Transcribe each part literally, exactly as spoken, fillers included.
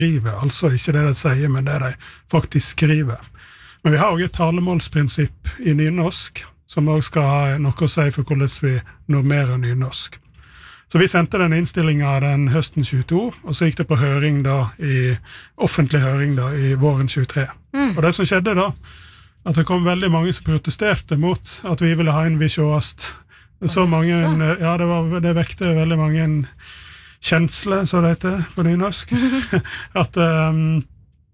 skriver, altså ikke det de sier, men det de faktisk skriver. Men vi har også et talemålsprinsipp i nynorsk, som også skal ha noe å si for hvordan vi normerer nynorsk. Så vi sendte den innstillingen den høsten tjueto, og så gikk det på høring da, i offentlig høring da, i våren tjuetre. Mm. Og det som skjedde da, at det kom veldig mange som protesterte mot at vi ville ha en Vi sjåast. Så mange, ja, det, var, det vekte veldig mange kjensler, så det heter på nynorsk, at, um,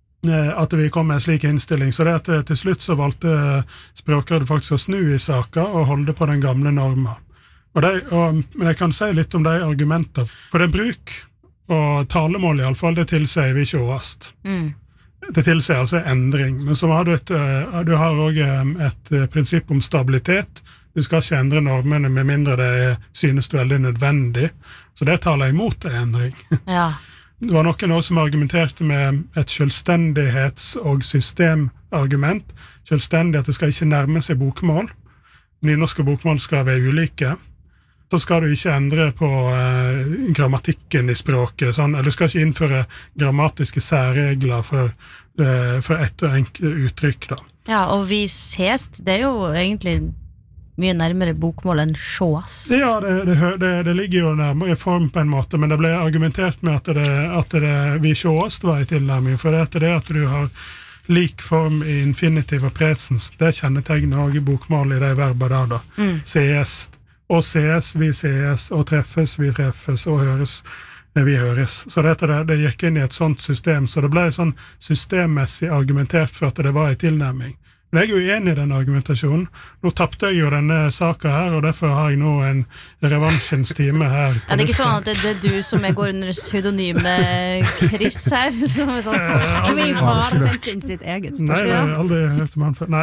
at vi kom med en slik innstilling. Så det at til slutt så valgte Språkrådet faktisk å snu i saken og holde på den gamle norma. Og de, og, men jeg kan si litt om de argumenter. For det bruk og talemål i alle fall, det tilsier Vi sjåast. Mm. Det tilsier altså endring. Men så har du, et, du har også et prinsipp om stabilitet. Du skal ikke endre normene med mindre det synes veldig nødvendig. Så det taler imot en endring. Ja. Det var noen også som argumenterte med et selvstendighets- og systemargument. Selvstendig at det skal ikke nærme seg bokmål. Nynorske bokmål skal være ulike. Så skal du ikke endre på eh, grammatikken i språket, sånn, eller du skal ikke innføre grammatiske særregler for, eh, for ett og enkelt uttrykk. Da. Ja, og vi ses, det er jo egentlig mye nærmere bokmål enn sjåast. Ja, det, det, det, det ligger jo nærmere i form på en måte, men det ble argumentert med at det, at det Vi sjåast var i tilnærming, for det er det at du har lik form i infinitiv og presens, det kjennetegner også i bokmål i de verba der da. Mm. Sees, og sees, vi sees, og treffes, vi treffes, og høres, vi høres. Så dette, det, det gikk inn i et sånt system, så det ble sånn systemmessig argumentert for at det var en tilnærming. Men jeg er jo enig i den argumentasjonen. Nå tappte jeg jo denne saken her, og derfor har jeg nå en revansjens time her. Ja, det er ikke sånn at det, det er du som jeg går under pseudonyme Chris her, som er sånn, vi har sendt inn sitt eget spørsmål. Nei, jeg har aldri hørt om han før. Nei,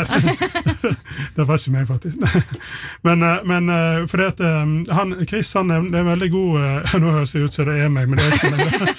det var ikke meg faktisk. Men, men for det at han, Chris, han er, er veldig god, nå høres det ut som det er meg, men det er ikke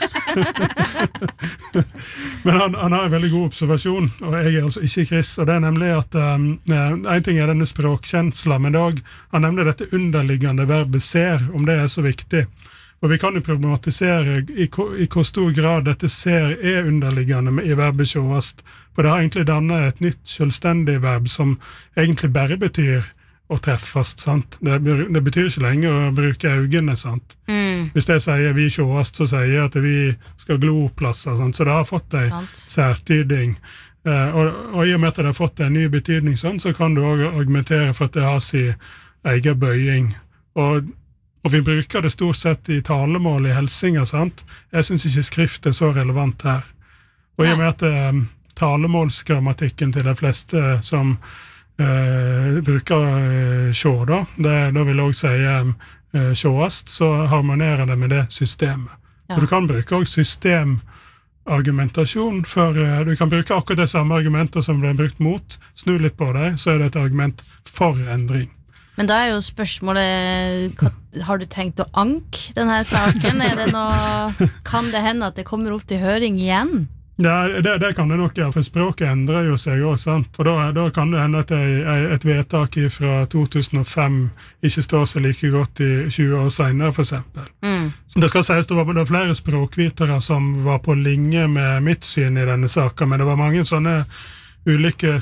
meg. Men han, han har en veldig god observasjon, og jeg er altså ikke Chris, og det er nemlig at um, en ting er denne språkkjensla, men det han nemlig dette underliggende verbet ser, om det er så viktig. Og vi kan jo problematisere i, i hvor stor grad dette ser er underliggende i verbet sjåast, for det har egentlig dannet et nytt selvstendig verb som egentlig bare betyr å treffast, sant? Det, det betyr ikke lenger å bruke øynene, sant? Mm. Hvis jeg sier vi sjåast, så sier jeg at vi skal glo plasser, sant? Så det har fått en særtyding. Uh, og, og i og med at det har fått en ny betydning sånn, så kan du også argumentere for at det har sin egen bøying. Og, og vi bruker det stort sett i talemål i helsinger, sant? Jeg synes ikke skrift er så relevant her. Og i og med at um, talemålsgrammatikken til de fleste som Uh, bruker uh, sjå da, det, da vil jeg også si um, uh, sjåast, så harmonerer det med det systemet. Ja. Så du kan bruke også systemargumentasjon, for uh, du kan bruke akkurat det samme argumenter som ble brukt mot, snu litt på deg, så er det et argument for endring. Men da er jo spørsmålet, har du tenkt å anke denne saken? Er det noe, kan det hende at det kommer opp til høring igjen? Ja, det, det kan det nok gjøre, for språket endrer jo seg også, sant? Og da, da kan det hende at et, et vedtak fra to tusen og fem ikke står seg like godt i tjue år senere, for eksempel. Mm. Så det skal sies, det var det flere språkvitere som var på linje med mitt syn i denne saken, men det var mange sånne ulike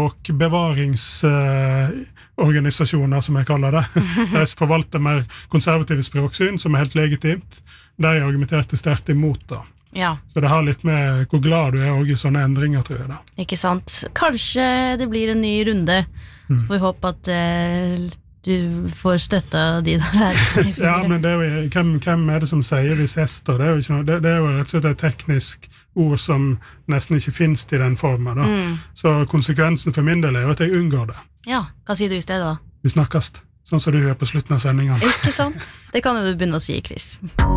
språkbevaringsorganisasjoner, uh, som jeg kaller det. De forvalter mer konservative språksyn, som er helt legitimt. De argumenterte sterkt imot da. Ja. Så det har litt med hvor glad du er også i sånne endringer, tror jeg da. Ikke sant? Kanskje det blir en ny runde. Mm. Får vi håpe at uh, du får støtta de der. Ja, men det er jo, hvem, hvem er det som sier vi sester? Det er jo, ikke, det, det er jo rett og slett et teknisk ord som nesten ikke finnes i den formen da. Mm. Så konsekvensen for min del er jo at jeg unngår det. Ja, hva sier du i stedet da? Vi snakkes, sånn som du gjør på slutten av sendingen. Ikke sant? Det kan jo du begynne å si, Chris.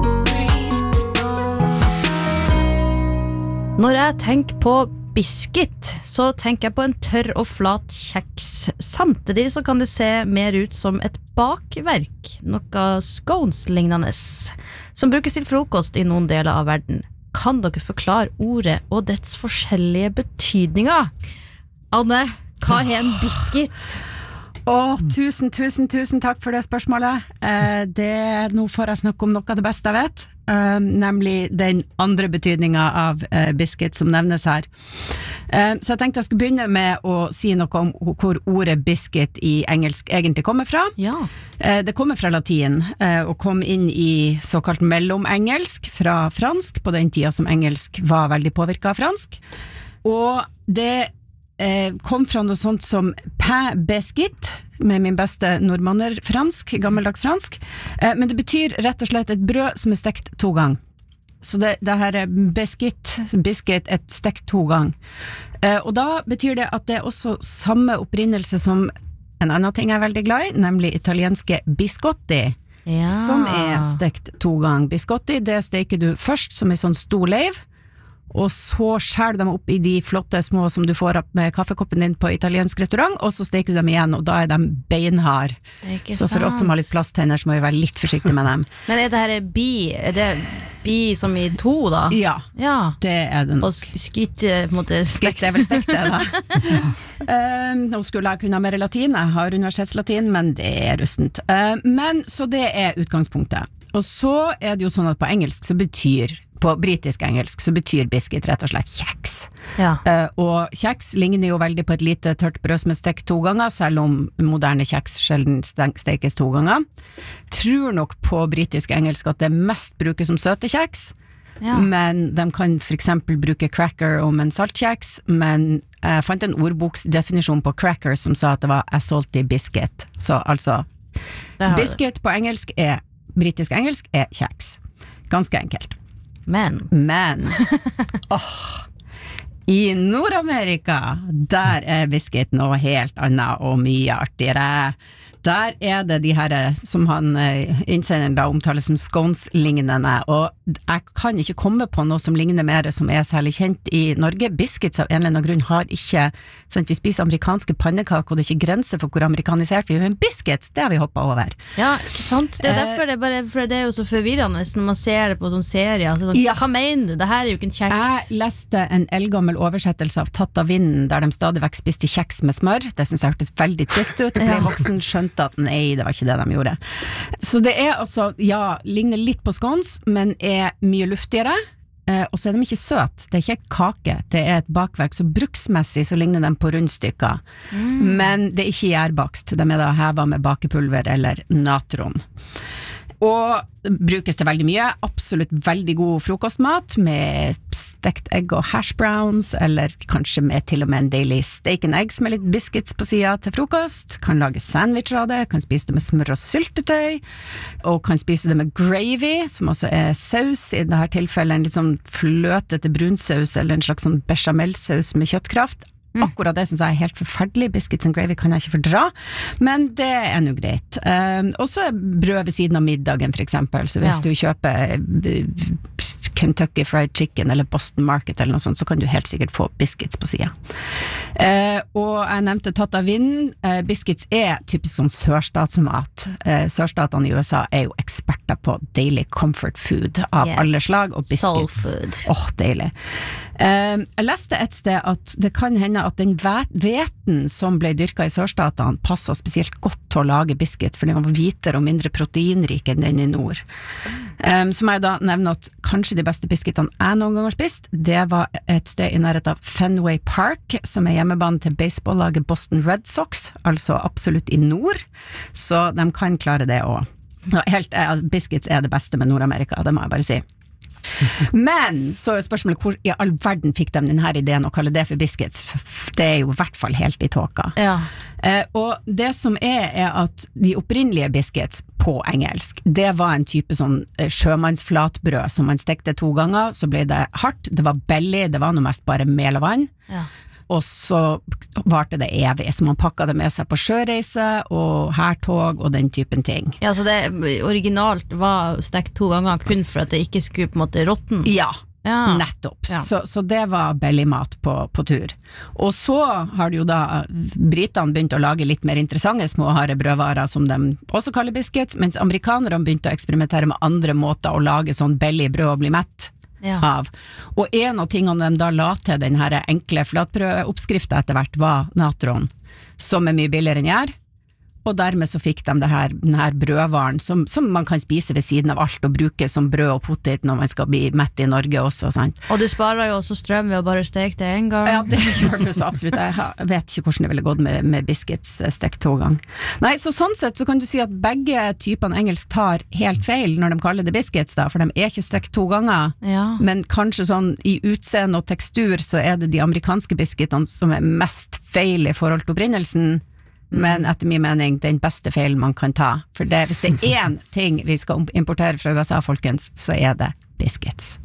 Når jeg tenker på biscuit, så tenker jeg på en tørr og flat kjeks. Samtidig så kan det se mer ut som et bakverk, noe scones-lignende, som brukes til frokost i noen deler av verden. Kan dere forklare ordet og dets forskjellige betydninger? Anne, hva er en biscuit? Åh, tusen, tusen, tusen takk for det spørsmålet. Eh, det, nå får jeg snakke om noe av det beste jeg vet, eh, nemlig den andre betydningen av eh, biscuit som nevnes her. Eh, så jeg tenkte jeg skulle begynne med å si noe om hvor ordet biscuit i engelsk egentlig kommer fra. Ja. Eh, det kommer fra latin, eh, og kom inn i såkalt mellomengelsk fra fransk, på den tida som engelsk var veldig påvirket av fransk. Og det Eh, kom fra noe sånt som pain biscuit, med min beste nordmanner fransk, gammeldags fransk, eh, men det betyr rett og slett et brød som er stekt to ganger. Så det, det her er biscuit, biscuit er stekt to ganger. Eh, og da betyr det at det er også samme opprinnelse som en annen ting jeg er veldig glad i, nemlig italienske biscotti, Ja. som er stekt to ganger. Biscotti, det steker du først som en sånn stor leiv, og så skjærer du dem opp i de flotte små som du får opp med kaffekoppen din på italiensk restaurant, og så steker du dem igjen, og da er de beinhard. Ikke Så for sant. oss som har litt plasttenner, så må vi være litt forsiktige med dem. Men er det her bi, er det bi som i to da? Ja, Ja. det er det Og nok. sk- skitt eh, på en måte Stekt er vel stekt det da. uh, nå skulle jeg kunne ha mer latin, jeg har universitetslatin, men det er rustent. Uh, men så det er utgangspunktet. Og så er det jo sånn at på engelsk så betyr, på britisk engelsk så betyr biscuit rett og slett kjeks. Ja. Uh, og kjeks ligner jo veldig på et lite tørt brød som er stekt to ganger, selv om moderne kjeks sjelden stek- stekes to ganger. Tror nok på britisk engelsk at det mest brukes som søte kjeks, Ja. men de kan for eksempel bruke cracker om en saltkjeks, men jeg fant en ordboksdefinisjon på cracker som sa at det var a salty biscuit. Så altså, Der har du det. biscuit på engelsk er, britisk engelsk er kjeks. Ganske enkelt. Men Men åh, i Nord-Amerika, der er biscuit noe helt annet og mye artigere. Der er det de her som han eh, innsenderen da omtaler som scones-lignende, og jeg kan ikke komme på noe som ligner mer som er særlig kjent i Norge. Biscuits av en eller annen grunn har ikke, sant, vi spiser amerikanske pannekaker, og det er ikke grenser for hvor amerikanisert vi er, men biscuits, det har vi hoppet over. ja, ikke sant? Det er Eh, derfor det bare, for det er jo så forvirrende når man ser det på sånne serier. Så sånn, Ja. Hva mener du? Det her er jo ikke en kjeks. Jeg leste en eldgammel oversettelse av Tatt av vinden, der de stadig vekk spiste kjeks med smør. Det synes jeg hørtes veldig trist ut. Jeg ble Ja. voksen, skjønte at nei, det var ikke det de gjorde. Så det er altså, ja, ligner litt på scones, men er mye luftigere. Eh, og så er de ikke søt. Det er ikke et kake, det er et bakverk, så bruksmessig så ligner de på rundstykker. Men det er ikke gjærbakst, de er da hevet med bakepulver eller natron. Og brukes det veldig mye, absolutt veldig god frokostmat med stekt egg og hash browns, eller kanskje med til og med en deilig steak and eggs med litt biscuits på siden til frokost. Kan lage sandwich av det, kan spise det med smør og syltetøy, og kan spise det med gravy, som altså er saus, i dette tilfellet en litt sånn fløtete brunsaus, eller en slags sånn bechamelsaus med kjøttkraft. Akkurat det synes jeg er helt forferdelig. Biscuits and gravy kan jeg ikke fordra, men det er nå greit. Um, og så er brød ved siden av middagen for eksempel, så hvis Ja. du kjøper eh, Kentucky Fried Chicken eller Boston Market eller noe sånt, så kan du helt sikkert få biscuits på siden. Uh, og jeg nevnte tatt av vinden. Uh, biscuits er typisk sånn sørstatsmat. Uh, sørstatene i U S A er jo eksperter på deilig comfort food av Yes. alle slag, og Soul biscuits. food. Åh, deilig. Uh, jeg leste et sted at det kan hende at den vet- hveten som ble dyrka i sørstatene passet spesielt godt til å lage biscuit, for den var hvitere og mindre proteinrik enn den i nord. Um, så må jeg da nevne at kanskje de beste biscuitene jeg noen gang har spist, det var et sted i nærheten av Fenway Park, som er hjemmebanen til baseballaget Boston Red Sox, altså absolutt i nord, så de kan klare det også. Helt, eh, biscuits er det beste med Nord-Amerika, det må jeg bare si. Men så er spørsmålet hvor i all verden fikk de denne ideen å kalle det for biscuits. Det er jo i hvert fall helt i tåka. Ja. Eh, og det som er, er at de opprinnelige biscuits på engelsk, det var en type sånn eh, sjømannsflatbrød som man stekte to ganger, så ble det hardt, det var belly, det var noe mest bare mel og vann. Ja. Og så varte det evig, så man pakket det med seg på sjøreise og hertog og den typen ting. Ja, så det originalt var stekt to ganger kun for at det ikke skulle på en måte råtten. Ja, Ja. nettopp. Ja. Så, så det var bellymat på, på tur. Og så har det jo da britene begynt å lage litt mer interessante små harde brødvarer som de også kaller biscuits, mens amerikanerne begynte å eksperimentere med andre måter å lage sånn bellybrød og bli mett Ja. av. Og en av tingene de da la til den her enkle flatbrødoppskriften etter hvert var natron, som er mye billigere enn gjær, og dermed så fikk de det her, den her brødvaren som, som man kan spise ved siden av alt og bruke som brød og potet når man skal bli mett i Norge også, sant? Og du sparer jo også strøm ved å bare steke det en gang. Ja, det gjør du så absolutt. Jeg vet ikke hvordan det ville gått med, med biscuits stekt to gang. Nei, så sånn sett så kan du si at begge typene engelsk tar helt feil når de kaller det biscuits da, for de er ikke stekt to ganger, Ja. men kanskje sånn i utseende og tekstur så er det de amerikanske biscuitene som er mest feil i forhold til opprinnelsen, men etter min mening den beste feilen man kan ta, for det, hvis det er én ting vi skal importere fra U S A, folkens, så er det biscuits.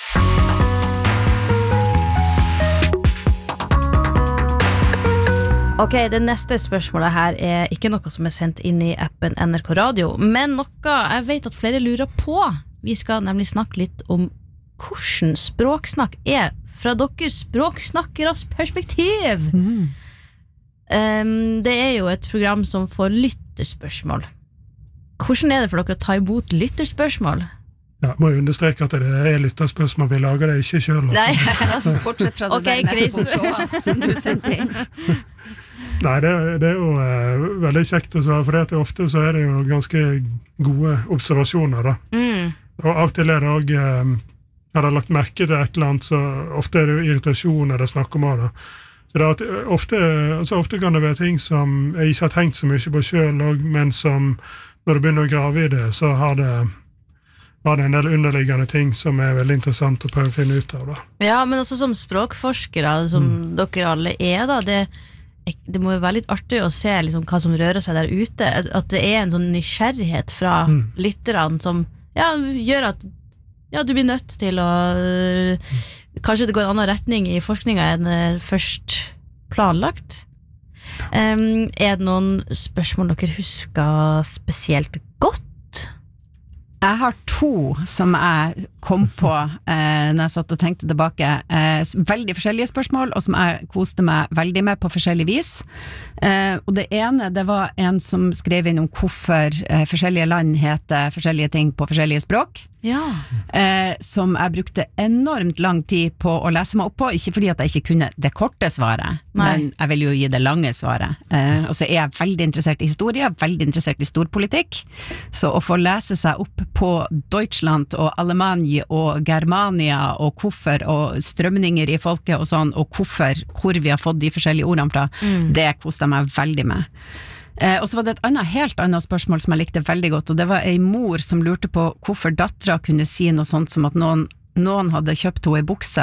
Ok, det neste spørsmålet her er ikke noe som er sendt inn i appen N R K Radio, men noe jeg vet at flere lurer på. Vi skal nemlig snakke litt om hvordan språksnakk er fra deres språksnakkeres perspektiv. Mm. Um, det er jo et program som får lytterspørsmål. Hvordan er det for dere å ta imot lytterspørsmål? Ja, må jo understreke at det er lytterspørsmål, vi lager det ikke selv. Nei, Bortsett fra det Ok, der Chris. nettopp som du sendte inn. Nei, det, det er jo eh, veldig kjekt å svare, for det at ofte så er det jo ganske gode observasjoner da. mm. Og av og til er det også, eh, har jeg lagt merke til et eller annet, så ofte er det jo irritasjoner det snakker om av da. Så det er at ofte, altså ofte kan det være ting som jeg ikke har tenkt så mye på selv, men som når du begynner å grave i det, så har det, har det en del underliggende ting som er veldig interessant å prøve å finne ut av da. Ja, men også som språkforskere, som mm. dere alle er da, det, det må jo være litt artig å se liksom, hva som rører seg der ute, at det er en sånn nysgjerrighet fra mm. lytterne som ja, gjør at ja, du blir nødt til å kanskje det går en annen retning i forskninga enn først planlagt. Um, er det noen spørsmål dere husker spesielt godt? Jeg har to som jeg kom på eh, når jeg satt og tenkte tilbake. Eh, veldig forskjellige spørsmål, og som jeg koste meg veldig med på forskjellig vis. Eh, og det ene, det var en som skrev inn om hvorfor eh, forskjellige land heter forskjellige ting på forskjellige språk. Ja. Eh, som jeg brukte enormt lang tid på å lese meg opp på, ikke fordi at jeg ikke kunne det korte svaret, Nei. men jeg vil jo gi det lange svaret. Eh, og så er jeg veldig interessert i historie, veldig interessert i storpolitikk, så å få lese seg opp på Deutschland og Allemagne og Germania og hvorfor og strømninger i folket og sånn, og hvorfor, hvor vi har fått de forskjellige ordene fra, mm. det koste jeg meg veldig med. Eh, og så var det et annet, helt annet spørsmål som jeg likte veldig godt, og det var en mor som lurte på hvorfor datteren kunne si noe sånt som at noen, noen hadde kjøpt henne i bukse,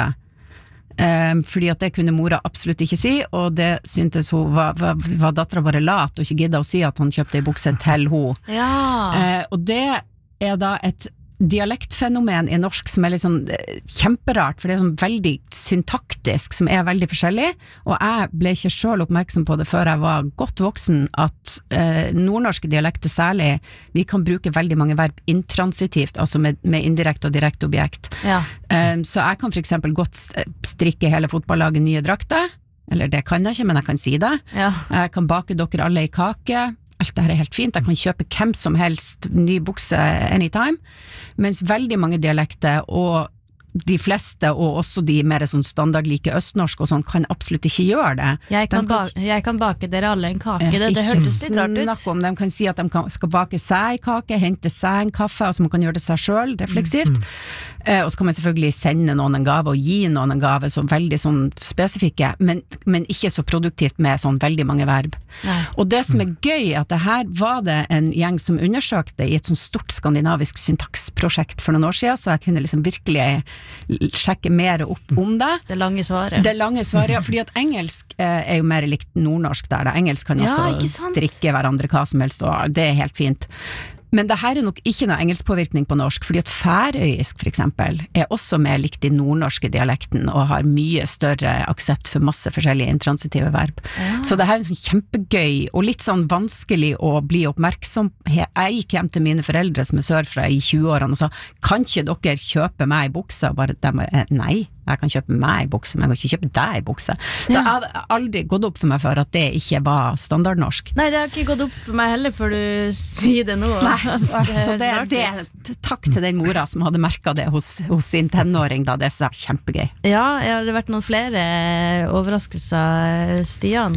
eh, fordi at det kunne mora absolutt ikke si, og det syntes hun var, var, var datteren bare lat og ikke gidda å si at han kjøpte i bukse til henne. Ja. Eh, og det er da et dialektfenomen i norsk som er litt sånn eh, kjemperart, for det er sånn veldig syntaktisk, som er veldig forskjellig, og jeg ble ikke selv oppmerksom på det før jeg var godt voksen, at eh, nordnorske dialekter særlig, vi kan bruke veldig mange verb intransitivt, altså med, med indirekte og direkte objekt. Ja. Eh, så jeg kan for eksempel godt strikke hele fotballaget nye drakter, eller det kan jeg ikke, men jeg kan si det. Ja. Jeg kan bake dere alle i kake. Alt det her er helt fint, jeg kan kjøpe hvem som helst ny bukse anytime, mens veldig mange dialekter og de fleste, og også de mer sånn standardlike østnorsk og sånn, kan absolutt ikke gjøre det. Jeg kan, De kan, ba jeg kan bake dere alle en kake, det, det ikke hørtes litt rart snakk ut. om, de kan si at de kan, skal bake seg en kake, hente seg en kaffe, altså man kan gjøre det seg selv, refleksivt. Mm. Eh, og så kan man selvfølgelig sende noen en gave og gi noen en gave, så veldig sånn spesifikke, men, men ikke så produktivt med sånn veldig mange verb. Nei. Og det som er gøy, at det her var det en gjeng som undersøkte i et sånn stort skandinavisk syntaksprosjekt for noen år siden, så jeg kunne liksom virkelig sjekke mer opp om det. Det lange svaret. Det lange svaret, ja, fordi at engelsk eh, er jo mer likt nordnorsk der, da. Engelsk kan jo Ja, også ikke sant? strikke hverandre hva som helst, og det er helt fint. Men det her er nok ikke noe engelskpåvirkning på norsk, fordi at færøysk for eksempel er også mer likt i nordnorske dialekten, og har mye større aksept for masse forskjellige intransitive verb. Ja. Så det her er sånn kjempegøy, og litt sånn vanskelig å bli oppmerksom. Jeg gikk hjem til mine foreldre som er sørfra i tjue-årene og sa, kan ikke dere kjøpe meg i buksa? Bare, de, nei, jeg kan kjøpe meg i bukse, men jeg kan ikke kjøpe deg i bukse. Så Ja. jeg hadde aldri gått opp for meg før at det ikke var standardnorsk. Nei, det har ikke gått opp for meg heller før du sier det nå. Nei, Altså, så det, høres det, rart ut. takk til den mora som hadde merket det hos, hos sin tenåring da, det er kjempegøy. Ja, har det vært noen flere overraskelser, Stian?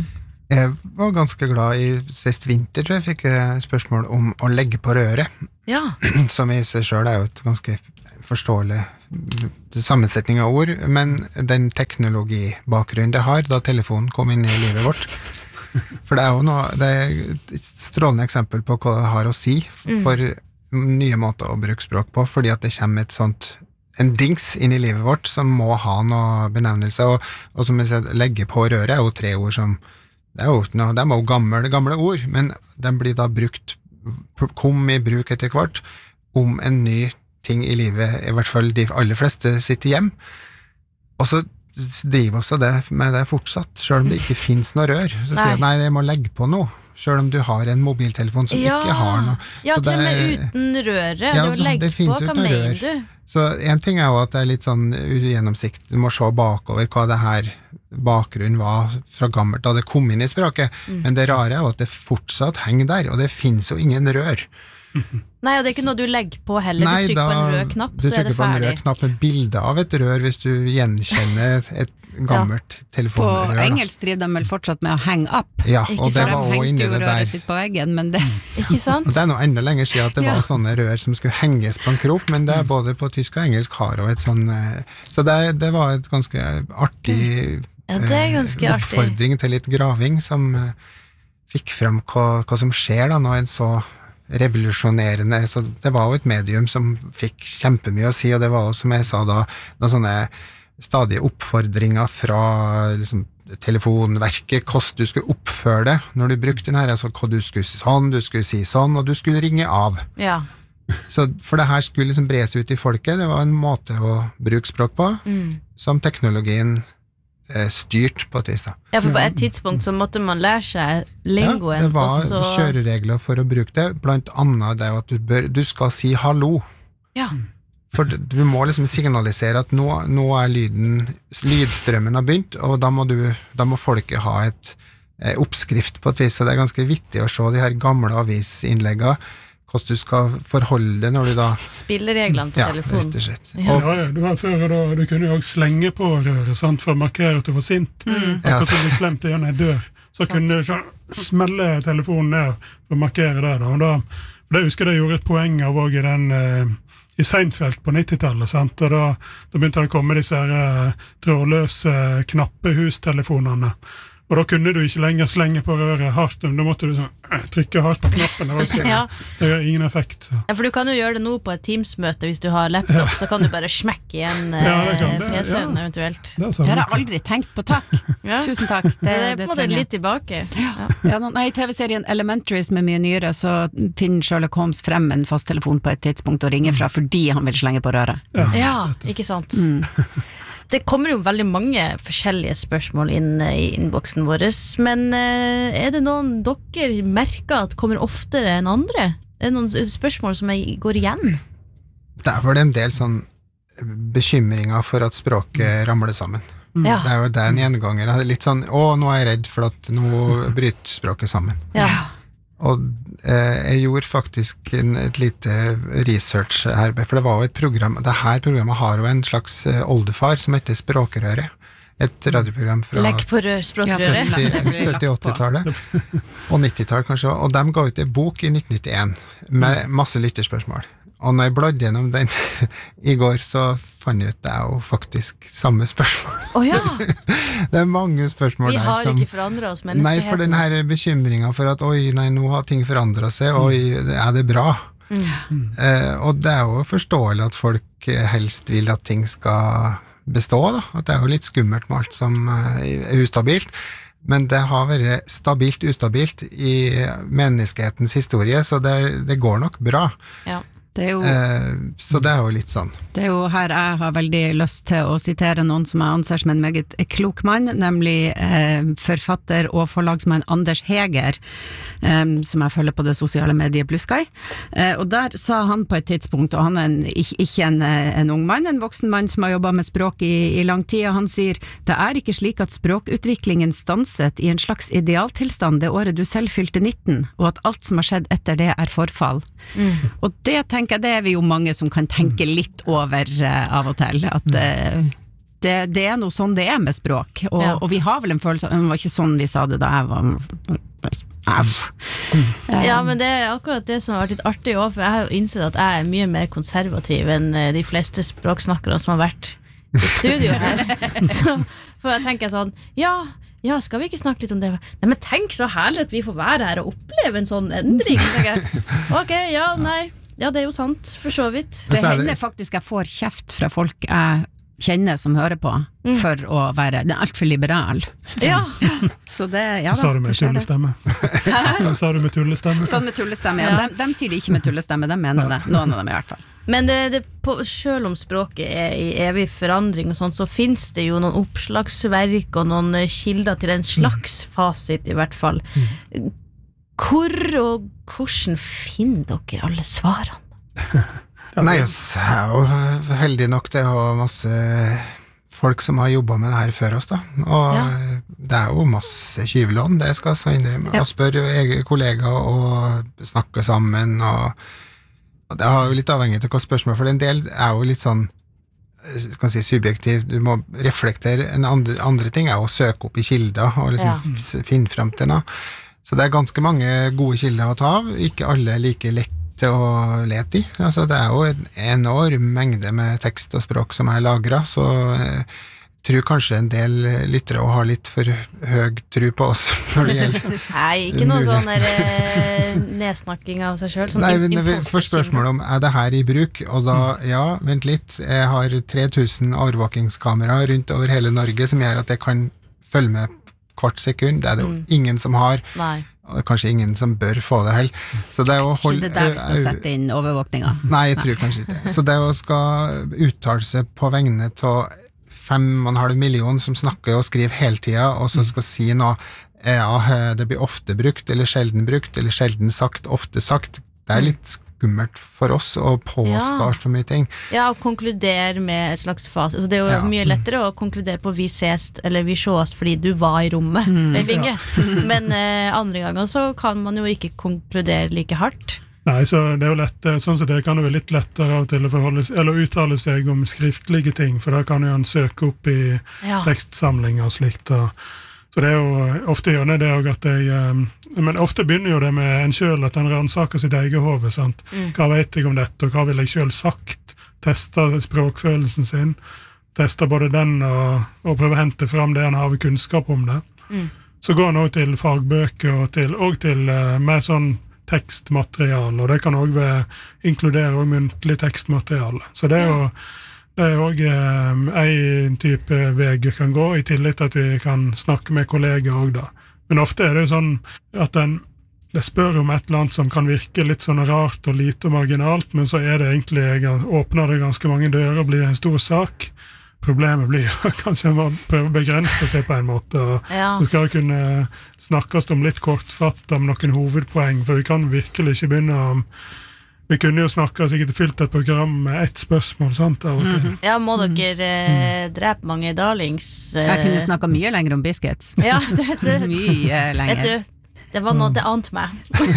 Jeg var ganske glad i sist vinter, tror jeg, fikk jeg spørsmål om å legge på røret, Ja. som i seg selv er jo et ganske forståelig sammensetning av ord, men den teknologibakgrunnen det har, da telefonen kom inn i livet vårt, for det er jo noe, det er et strålende eksempel på hva det har å si for nye måter å bruke språk på, fordi at det kommer et sånt, en dings inn i livet vårt som må ha noe benevnelse, og, og som jeg sier, legge på røret er jo tre ord som, det er jo, no, de er jo gamle, gamle ord, men de blir da brukt, kom i bruk etter hvert, om en ny ting i livet, i hvert fall de aller fleste sitter hjem, og så driver også det med det fortsatt, selv om det ikke finnes noe rør. Så nei. sier jeg, nei, jeg må legge på noe, selv om du har en mobiltelefon som ja. ikke har noe. Ja, så til og det, med uten røret, ja, du må legge på, hva mener du? Så en ting er jo at det er litt sånn ugjennomsikt, du må se bakover hva det her bakgrunnen var fra gammelt, da det kom inn i språket, mm. men det rare er jo at det fortsatt henger der, og det finnes jo ingen rør. Nei, og det er ikke noe du legger på heller, Nei, du trykker da, på en rød knapp, så er det ferdig. Du trykker på en rød knapp med bilde av et rør hvis du gjenkjenner et gammelt ja. telefonrør. På engelsk driver de vel fortsatt med å hang up. Ja, og det var også inni det der. Sitt på veggen, men det... Ikke sant? Og det er noe enda lenger siden at det ja. var sånne rør som skulle henges på en krok, men det er både på tysk og engelsk har og et sånn... Så det, det var et ganske artig, ja, det er ganske eh, oppfordring til litt graving som eh, fikk frem hva, hva som skjer da når en så revolusjonerende, så det var jo et medium som fikk kjempemye å si, og det var jo, som jeg sa da, da sånne stadige oppfordringer fra liksom, telefonverket, hvordan du skulle oppføre det når du brukte den her, altså hva du skulle si sånn, du skulle si sånn, og du skulle ringe av. Ja. Så for det her skulle liksom bres ut i folket, det var en måte å bruke språk på, mm. som teknologien styrt på et vis da. Ja, for på et tidspunkt så måtte man lære seg lingoen. Ja, det var også... kjøreregler for å bruke det, blant annet det at du, bør, du skal si hallo. Ja. For du må liksom signalisere at nå, nå er lyden, lydstrømmen har begynt, og da må, du, da må folket ha et eh, oppskrift på et vis, så det er ganske vittig å se de her gamle avisinnleggene, hvordan du skal forholde det når du da... Spillereglene på ja, telefonen. Rett og slett. Ja, og, ja, ja, det var før da, du kunne jo også slenge på røret, sant, for å markere at du var sint. Mm. Akkurat som du slemte igjen en dør. Så sant. Kunne du så, smelle telefonen ned for å markere det. Da. Og da for det husker jeg gjorde et poeng av også i den... Eh, i Seinfeld på nittitallet, sant? Og da, da begynte det å komme disse her, uh, trådløse knappehustelefonene. Og da kunne du ikke lenger slenge på røret hardt, da måtte du sånn, uh, trykke hardt på knappen. Det, ikke, ja. det har ingen effekt. Så. Ja, for du kan jo gjøre det nå på et Teams-møte hvis du har laptop, ja. så kan du bare smekke igjen uh, ja, skjesen ja. eventuelt. Det, det har jeg aldri tenkt på, takk. ja. Tusen takk. Det, det er på en måte litt tilbake. Ja. Ja, nei, i T V-serien Elementary som er mye nyere, så finner Sherlock Holmes frem en fasttelefon på et tidspunkt og ringer fra fordi han vil slenge på røret. Ja, ja ikke sant. Mm. Det kommer jo veldig mange forskjellige spørsmål inn i innboksen vår, men er det noen dere merker at kommer oftere enn andre? Er det noen spørsmål som går igjen? Det er vel en del sånn bekymringer for at språket ramler sammen. Ja. Det er jo det en gjenganger. Litt sånn, å, nå er jeg redd for at nå bryter språket sammen. Ja. Og eh, jeg gjorde faktisk en, et lite research her, for det var jo et program, det her programmet har jo en slags oldefar som heter Språkrøret, et radioprogram fra Legg på rør, Språkrøret sytti-åttitallet og nittitallet kanskje, og de ga ut en bok i nitten nittien med masse lytterspørsmål. Og når jeg bladde gjennom den i går, så fant jeg ut det er jo faktisk samme spørsmål. Å oh, ja. Det er mange spørsmål der. Vi har som, ikke forandret oss menneskeheten. Nei, for den her bekymringen for at oi, nei, nå har ting forandret seg, oi, er det bra? Mm. Eh, og det er jo forståelig at folk helst vil at ting skal bestå, da. At det er jo litt skummelt med alt som er ustabilt. Men det har vært stabilt ustabilt i menneskehetens historie, så det, det går nok bra. Ja. Det er jo, eh, så det er jo litt sånn. Det er jo her jeg har veldig lyst til å sitere noen som jeg anser som en meget klok mann, nemlig eh, forfatter og forlagsmann Anders Heger, eh, som jeg følger på det sosiale mediet Bluesky. Eh, og der sa han på et tidspunkt, og han er en, ikke, ikke en, en ung mann, en voksen mann som har jobbet med språk i, i lang tid, og han sier, det er ikke slik at språkutviklingen stanset i en slags idealtilstand det året du selv fylte nitten, og at alt som har skjedd etter det er forfall. Mm. Og det tenker det er vi jo mange som kan tenke litt over uh, av og til, at uh, det, det er noe sånn det er med språk, og, Ja. og vi har vel en følelse, det var ikke sånn vi sa det da jeg var Ja, men det er akkurat det som har vært litt artig også, for jeg har jo innsett at jeg er mye mer konservativ enn eh, de fleste språksnakkere som har vært i studio her. Så, for jeg tenker sånn, ja, ja, skal vi ikke snakke litt om det? Nei, men tenk så herlig at vi får være her og oppleve en sånn endring, tenker jeg. Ok, ja, nei, ja, det er jo sant, for så vidt. Det Men så er det- hender faktisk jeg får kjeft fra folk jeg kjenner som hører på, for å være, det er alt for liberal. Ja, Så det, ja Sa du da, med det skjer det. tullestemme? Sa du med tullestemme? Sånn med tullestemme, ja. Ja. De, de sier det ikke med tullestemme, de mener det. Noen av dem i hvert fall. men det, det, på, selv om språket er i evig forandring og sånt, så finnes det jo noen oppslagsverk og noen eh, kilder til en slags fasit i hvert fall. Hvor og hvordan finner dere alle svarene? Nei, altså, jeg er jo heldig nok til å ha masse folk som har jobbet med det her før oss da, og Ja. det er jo masse kyvelån, det skal jeg så innrømme, Ja. og spør egen kollega og snakke sammen, og, og det har jo litt avhengig av hva spørsmål, for en del er jo litt sånn, skal si subjektiv, du må reflektere, en andre, andre ting er å søke opp i kilder, og liksom Ja. f- finne frem til noe, så det er ganske mange gode kilder å ta av, ikke alle er like lett til å lete i. Altså, det er jo en enorm mengde med tekst og språk som er lagret, så jeg tror kanskje en del lyttere har litt for høy tro på oss når det gjelder. Nei, ikke noe Mulighet. sånn der, eh, nedsnakking av seg selv. Sånn Nei, im- men vi imposter får spørsmål om er det her i bruk, og da, ja, vent litt, jeg har tre tusen overvåkingskamera rundt over hele Norge som gjør at jeg kan følge med hvert sekund, det er det jo ingen som har, syndrom. Nei. og kanskje ingen som bør få det heller. Så det er å Ikke holde det der vi skal ø- sette inn overvåkninga. Nei, jeg tror kanskje ikke det. Så det å skal uttale seg på vegne av fem og en halv million som snakker og skriver hele tida, og så skal si noe, ja, det blir ofte brukt, eller sjelden brukt, eller sjelden sagt, ofte sagt. Det er litt skummelt for oss å påstå Ja. alt for mye ting. Ja, og konkludere med et slags fas. Altså, det er jo Ja. mye lettere å konkludere på vi ses, eller vi sjås fordi du var i rommet, Leif Inge. Men eh, andre ganger så kan man jo ikke konkludere like hardt. Nei, så det er jo lett, eh, sånn sett det kan det være litt lettere av og til å forholde seg, eller uttale seg om skriftlige ting, for da kan jo han søke opp i Ja. tekstsamlinger og slikt. Og, så det er jo ofte gjør det også at jeg, eh, men ofte begynner jo det med en selv at en ransaker sitt eget hode, sant? Hva vet jeg om dette, og hva vil jeg selv sagt? Testa språkfølelsen sin, testa både den og, og prøve å hente fram det han har av kunnskap om det. Så går han også til fagbøker og til, og til eh, mer sånn tekstmateriale, og det kan også inkludere også muntlig tekstmateriale. Så det er jo det er også eh, en type vei vi kan gå, i tillegg til at vi kan snakke med kollegaer også da. Men ofte er det jo sånn at en det spør om et eller annet som kan virke litt sånn rart og lite og marginalt, men så er det egentlig, åpner det ganske mange dører og blir en stor sak. Problemet blir jo kanskje man prøver å begrense seg på en måte, og Ja. det skal kunne snakkes om litt kortfatt om noen hovedpoeng, for vi kan virkelig ikke begynne om vi kunne jo snakket sikkert fylt et program med ett spørsmål, sant, av og til. Ja, må dere eh, drepe mange darlings? eh, Jeg kunne snakka mye lenger om biscuits. Ja, det, det, Mye vet lenger. du, det var noe det ante meg.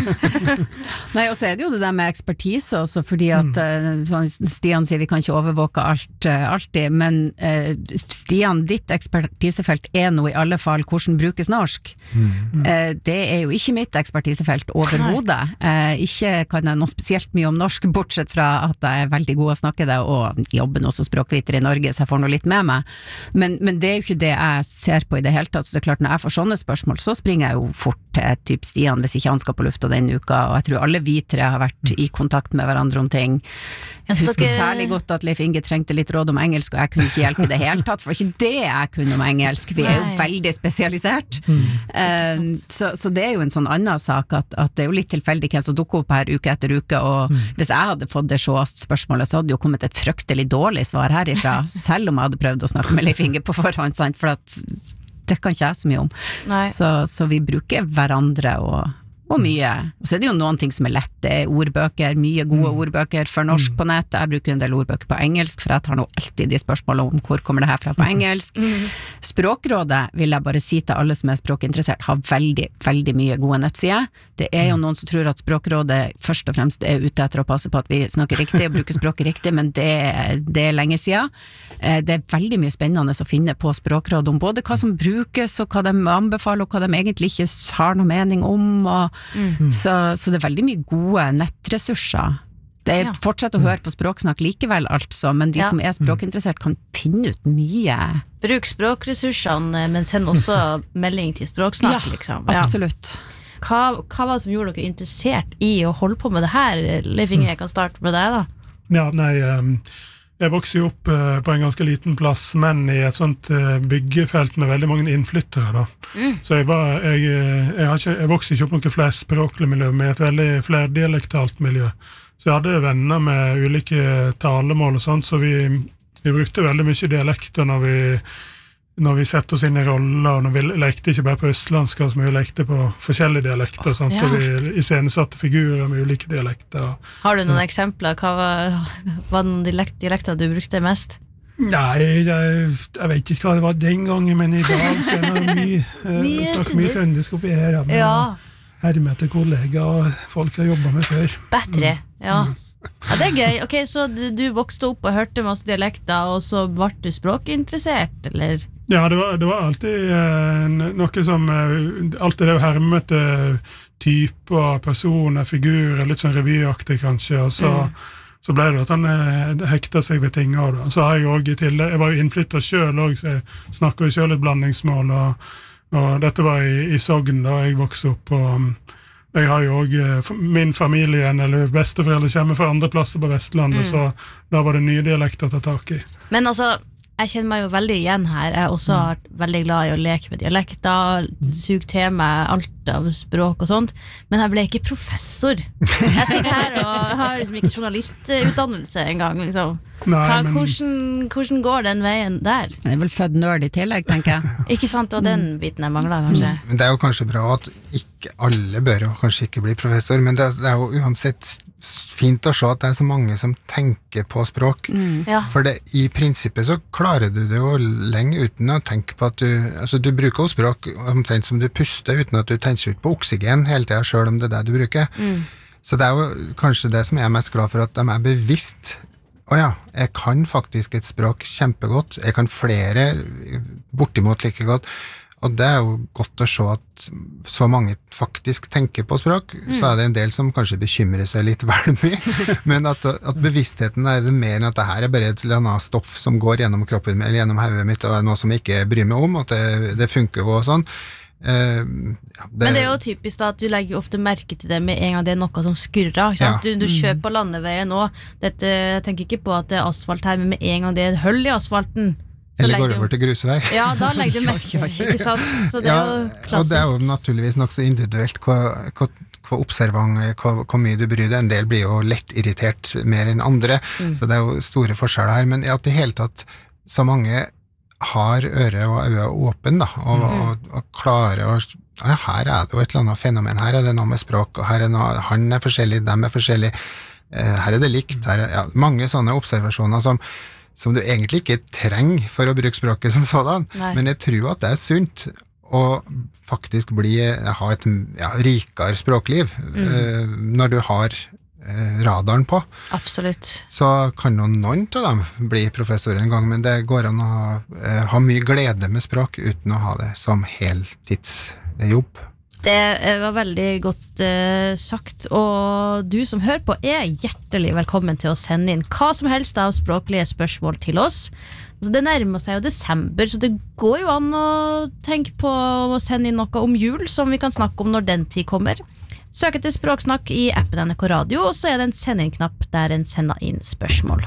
Nei, og så er det jo det der med ekspertise også, fordi at eh, sånn, Stian sier vi kan ikke overvåke alt eh, alltid, men eh, Stian, ditt ekspertisefelt er nå i alle fall hvordan brukes norsk. Eh, det er jo ikke mitt ekspertisefelt overhodet. Eh, ikke kan jeg noe spesielt mye om norsk, bortsett fra at jeg er veldig god å snakke det, og jobber nå som språkviter i Norge, så jeg får noe litt med meg. Men, men det er jo ikke det jeg ser på i det hele tatt, så det er klart når jeg får sånne spørsmål, så springer jeg jo fort til typ Stian hvis ikke han skal på lufta denne uka, og jeg tror alle vi tre har vært i kontakt med hverandre om ting. Jeg så husker dere- særlig godt at Leif Inge trengte litt råd om engelsk, og jeg kunne ikke hjelpe i det hele tatt, for det var ikke det jeg kunne om engelsk, vi er jo Nei. veldig spesialisert. Eh, så, så det er jo en sånn annen sak, at, at det er jo litt tilfeldig hvem som dukker opp her uke etter uke, og hvis jeg hadde fått det sjåast spørsmålet, så hadde jo kommet et fryktelig dårlig svar herifra, selv om jeg hadde prøvd å snakke med Leif Inge på forhånd, sant? For at det kan ikke jeg så mye om. Nei. Så, så vi bruker hverandre og, og mye. Og så er det jo noen ting som er lett, det er ordbøker, mye gode ordbøker for norsk på nett. Jeg bruker en del ordbøker på engelsk, for jeg tar nå alltid de spørsmålene om hvor kommer det her fra på engelsk. Språkrådet vil jeg bare si til alle som er språkinteressert, har veldig, veldig mye gode nettsider. Det er jo noen som tror at Språkrådet først og fremst er ute etter å passe på at vi snakker riktig og bruker språket riktig, men det, det er lenge siden. Det er veldig mye spennende å finne på Språkrådet om både hva som brukes og hva de anbefaler og hva de egentlig ikke har noe mening om. Og, mm. så, så det er veldig mye gode nettressurser. Det er ja. Fortsett å høre på Språksnakk likevel altså, men de ja. Som er språkinteressert kan finne ut mye. Bruk språkressursene, men send også melding til Språksnakk, ja, liksom. Ja, absolutt. Hva, hva var det som gjorde dere interessert i å holde på med det her? Leif Inge, jeg kan starte med deg da. Ja, nei, jeg vokste jo opp på en ganske liten plass, men i et sånt byggefelt med veldig mange innflyttere da. Mm. Så jeg, var, jeg, jeg, har ikke, jeg vokste ikke opp noe flerspråklig miljø, med et veldig flerdialektalt miljø. Så jeg hadde venner med ulike talemål og sånt, så vi, vi brukte veldig mye dialekter når vi, når vi sette oss inn i roller, og når vi lekte ikke bare på østlandsk, men vi lekte på forskjellige dialekter, sant? Ja. Og vi iscenesatte figurer med ulike dialekter. Har du noen så. Eksempler? Hva var, var det noen dialekter du brukte mest? Nei, jeg, jeg vet ikke hva det var den gangen, men i dag så er det mye, jeg snakker mye trøndisk oppi her. Men, ja. Herme til kollega og folk jeg jobbet med før. Bedre, ja. Ja, det er gøy. Ok, så du vokste opp og hørte masse dialekter, og så ble du språkinteressert, eller? Ja, det var, det var alltid eh, noe som, eh, alltid det hermete typer, personer, figurer, litt sånn revyaktig kanskje, og så, mm. så ble det at han eh, hekta seg ved ting av det. Så har jeg også i tillegg, jeg var jo innflyttet selv også, så jeg snakker jo selv et blandingsmål, og Og dette var i, i Sogn da jeg vokste opp, og jeg har jo også min familie, eller besteforeldre kommer fra andre plasser på Vestlandet, mm. så da var det nye dialekter å ta tak i. Men altså, jeg kjenner meg jo veldig igjen her. Jeg også har vært veldig glad i å leke med dialekter, sug til meg alt av språk og sånt, men jeg ble ikke professor. Jeg sitter her og har liksom ikke journalistutdannelse engang, liksom. Nei, Hva, men... hvordan, hvordan går den veien der? Det er vel født nerd i tillegg, tenker jeg. Ikke sant, og den biten jeg mangler kanskje. Men det er jo kanskje bra at ikke alle bør jo kanskje ikke bli professor, men det, det er jo uansett fint å se at det er så mange som tenker på språk. Mm. Ja. For det, i prinsippet så klarer du det jo lenge uten å tenke på at du, altså du bruker jo språk omtrent som du puster, uten at du tenker ut på oksygen hele tiden, selv om det er det du bruker. Mm. Så det er jo kanskje det som jeg er mest glad for, at de er bevisst. Å ja, jeg kan faktisk et språk kjempegodt, jeg kan flere bortimot like godt, og det er jo godt å se at så mange faktisk tenker på språk, mm. så er det en del som kanskje bekymrer seg litt vel mye, men at, at bevisstheten er det mer enn at det her er bare et eller annet stoff som går gjennom kroppen min, eller gjennom hodet mitt, og er noe som jeg ikke bryr meg om, at det, det funker jo og sånn. Uh, ja, det, men det er jo typisk da at du legger ofte merke til det med en gang det er noe som skurrer, ja. du, du kjører på landeveien også. Dette, jeg tenker ikke på at det er asfalt her, men med en gang det er et hull i asfalten eller går over til grusvei. Ja, da legger du merke til, ikke sant? Så det ja, er jo klassisk. Og det er jo naturligvis nok så individuelt hva, hva, hva observant, hva, hva mye du bryr deg. En del blir jo lett irritert mer enn andre, mm. så det er jo store forskjeller her, men at i hele tatt så mange har øre og øye åpen da, og, mm. og, og klarer å ja, her er det jo et eller annet fenomen, her er det noe med språk, og her er noe, han er forskjellig, dem er forskjellig, eh, her er det likt, her er ja, mange sånne observasjoner som, som du egentlig ikke trenger for å bruke språket som sådan, Nei. Men jeg tror at det er sunt å faktisk bli, ha et ja, rikere språkliv mm. eh, når du har radaren på. Absolutt. Så kan jo noen av dem bli professor en gang, men det går an å ha, ha mye glede med språk uten å ha det som heltidsjobb. Det var veldig godt uh, sagt, og du som hører på er hjertelig velkommen til å sende inn hva som helst av språklige spørsmål til oss. Altså, det nærmer seg jo desember, så det går jo an å tenke på å sende inn noe om jul som vi kan snakke om når den tid kommer. Søk etter Språksnakk i appen N R K Radio, og så er det en send-inn-knapp der en sender inn spørsmål.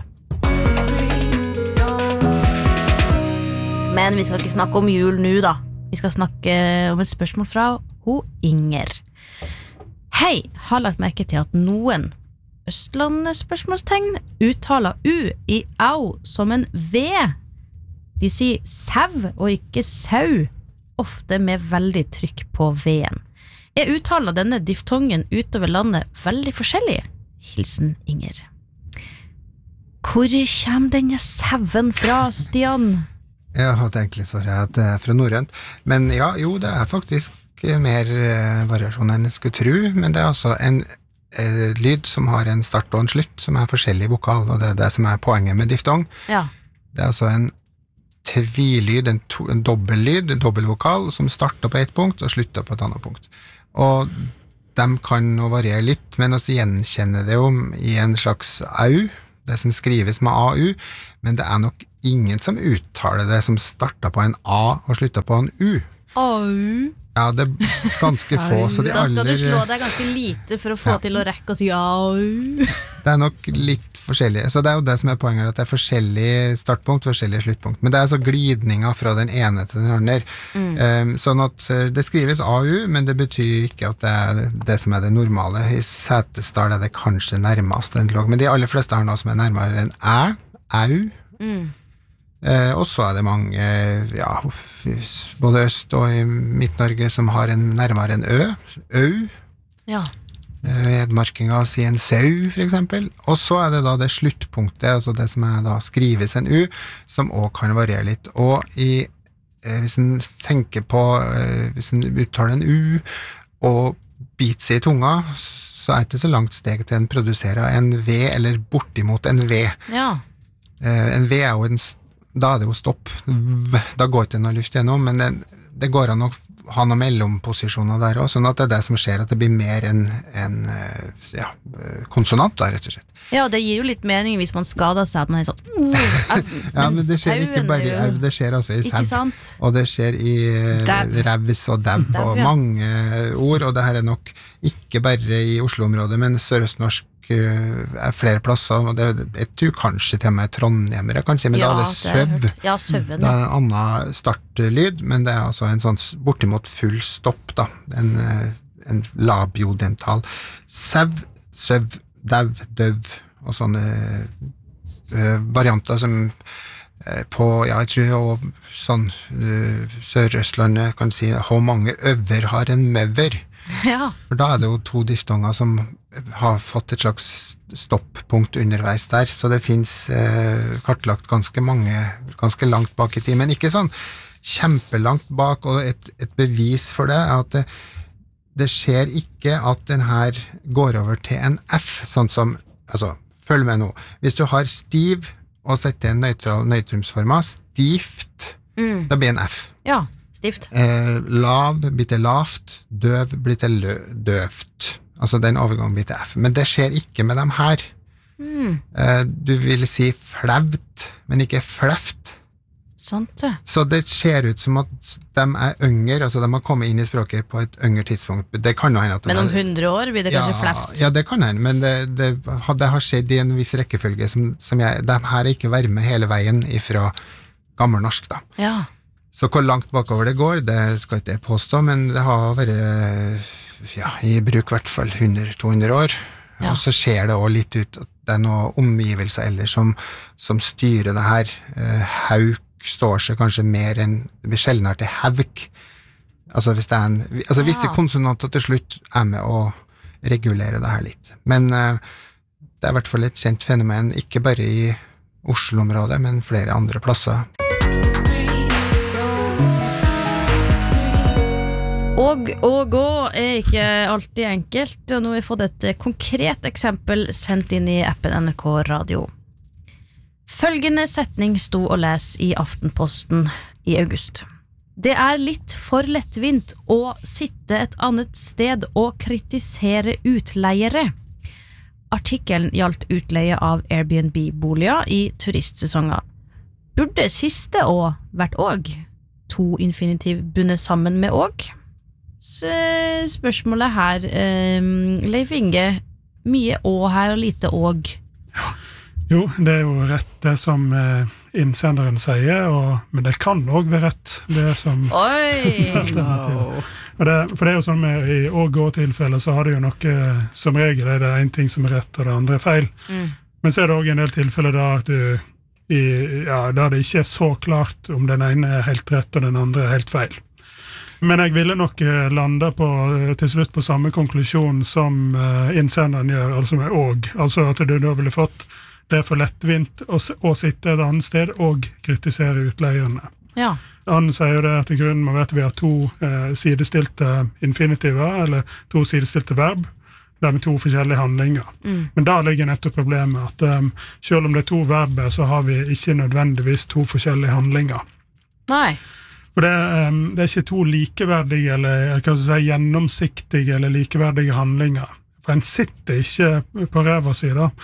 Men vi skal ikke snakke om jul nå da. Vi skal snakke om et spørsmål fra ho Inger. Hei, har lagt merke til at noen Østland-spørsmålstegn uttaler U i au som en V. De sier sau og ikke sau, ofte med veldig trykk på V-en. Jeg uttaler denne diftongen utover landet veldig forskjellig. Hilsen Inger. Hvor kommer denne sauen fra, Stian? Jeg hadde egentlig svaret at det er fra norrønt, men ja, jo, det er faktisk mer eh, variasjon enn jeg skulle tro, men det er altså en eh, lyd som har en start og en slutt, som er forskjellig vokal, og det er det som er poenget med diftong. Ja. Det er altså en tvilyd, en, to, en dobbellyd, en dobbelvokal, som starter på et punkt og slutter på et annet punkt. Og de kan nå variere litt, men også gjenkjenne det jo i en slags au, det som skrives med A U, men det er nok ingen som uttaler det som starter på en A og slutter på en U. Au. Ja, det er ganske få, så de Da skal aller... du slå deg ganske lite for å få Ja. til å rekke å si au. Det er nok litt forskjellig, så det er jo det som er poenget, at det er forskjellig startpunkt, forskjellig sluttpunkt, men det er altså glidninger fra den ene til den andre. Mm. Um, sånn at det skrives A U, men det betyr ikke at det er det som er det normale. I Setesdal er det kanskje nærmest en låg, men de aller fleste har noe som er nærmere enn æ, au. Mm. Uh, og så er det mange, ja, både øst og i Midt-Norge som har en nærmere en ø, au. Ja. Edmarkinga sier en sau, for eksempel. Og så er det da det sluttpunktet, altså det som er da skrives en U, som også kan variere litt. Og i, eh, hvis en tenker på, eh, hvis en uttaler en U, og biter seg i tunga, så er det ikke så langt steg til en produserer en V, eller bortimot en V. Ja. Eh, en V er jo en, da er det jo stopp. Da går ikke noe luft gjennom, men det, det går an å ha noen mellomposisjoner der også, sånn at det er det som skjer, at det blir mer en, en ja, konsonant da, rett og slett. Ja, det gir jo litt mening hvis man skader seg, at man er sånn ja, men det skjer ikke bare i au, det skjer også i sebb, og det skjer i Dab. revs og dab, Dab, og ja. mange ord, og det her er nok ikke bare i Oslo-området, men Sørøst-Norsk er flere plasser, og det, jeg tror kanskje til meg Trondheimere, kanskje, men ja, da er det søv. Ja, søven. Da er det en annen startlyd, men det er altså en sånn bortimot full stopp, da. En, en labiodental. Sev, søv, dev, døv, og sånne uh, varianter som uh, på, ja, jeg tror jo sånn uh, Sør-Østlandet kan si, hvor mange øver har en møver? Ja. For da er det jo to diftonger som har fått et slags stopppunkt underveis der, så det finnes eh, kartlagt ganske mange, ganske langt bak i tid, men ikke sånn kjempelangt bak, og et, et bevis for det er at det, det skjer ikke at den her går over til en F, sånn som, altså, følg med nå, hvis du har stiv og setter en nøytral nøytrumsforma, stivt, mm. da blir en F. Ja. Stift. Eh, lav blir til lavt, døv blir til lø, døvt. Altså den overgangen blir til F. Men det skjer ikke med dem her. Mm. Eh, du vil si flaut, men ikke fleft. Sant det. Så det ser ut som at de er yngre, altså de har kommet inn i språket på et yngre tidspunkt. Det kan jo hende at de Men om er, hundre år blir det kanskje ja, fleft? Ja, det kan hende, men det, det, det har skjedd i en viss rekkefølge som, som jeg, de her er ikke vært med hele veien ifra gammelnorsk da. Ja. Så hvor langt bakover det går, det skal ikke jeg påstå, men det har vært ja, i bruk i hvert fall hundre til to hundre år. Ja. Og så ser det også litt ut at det er noen omgivelser ellers som, som styrer det her. Eh, hauk står seg kanskje mer enn, det blir sjeldnere til hauk. Altså, hvis det er en, altså visse ja. konsonanter til slutt er med å regulere det her litt. Men eh, det er i hvert fall et kjent fenomen, ikke bare i Oslo-området, men flere andre plasser. Og å gå er ikke alltid enkelt, og nå har vi fått et konkret eksempel sendt inn i appen N R K Radio. Følgende setning sto å lese i Aftenposten i august. Det er litt for lettvint å sitte et annet sted og kritisere utleiere. Artikkelen gjaldt utleie av Airbnb-boliger i turistsesongen. Burde siste å vært òg? To infinitiv bundet sammen med òg? Så spørsmålet her, um, Leif Inge, mye å her og lite òg. Ja. Jo, det er jo rett det som eh, innsenderen sier, og, men det kan også være rett det som Oi! no. og det, for det er jo sånn med i å-gå-tilfellet så har det jo noe, som regel er det en ting som er rett og det andre er feil. Mm. Men så er det også en del tilfeller der, du, i, ja, der det ikke er så klart om den ene er helt rett og den andre er helt feil. Men jeg ville nok lande på, til slutt på samme konklusjon som uh, innsenderen gjør, altså med og. Altså at du da ville fått det for lettvint å, å sitte et annet sted og kritisere utleierne. Ja. Han sier jo det at i grunnen man vet at vi har to eh, sidestilte infinitiver, eller to sidestilte verb, det er med to forskjellige handlinger. Mm. Men da ligger nettopp problemet at um, selv om det er to verber, så har vi ikke nødvendigvis to forskjellige handlinger. Nei. For det, um, det er ikke to likeverdige, eller kan jeg si, gjennomsiktige eller likeverdige handlinger. For en sitter ikke på ræva si da,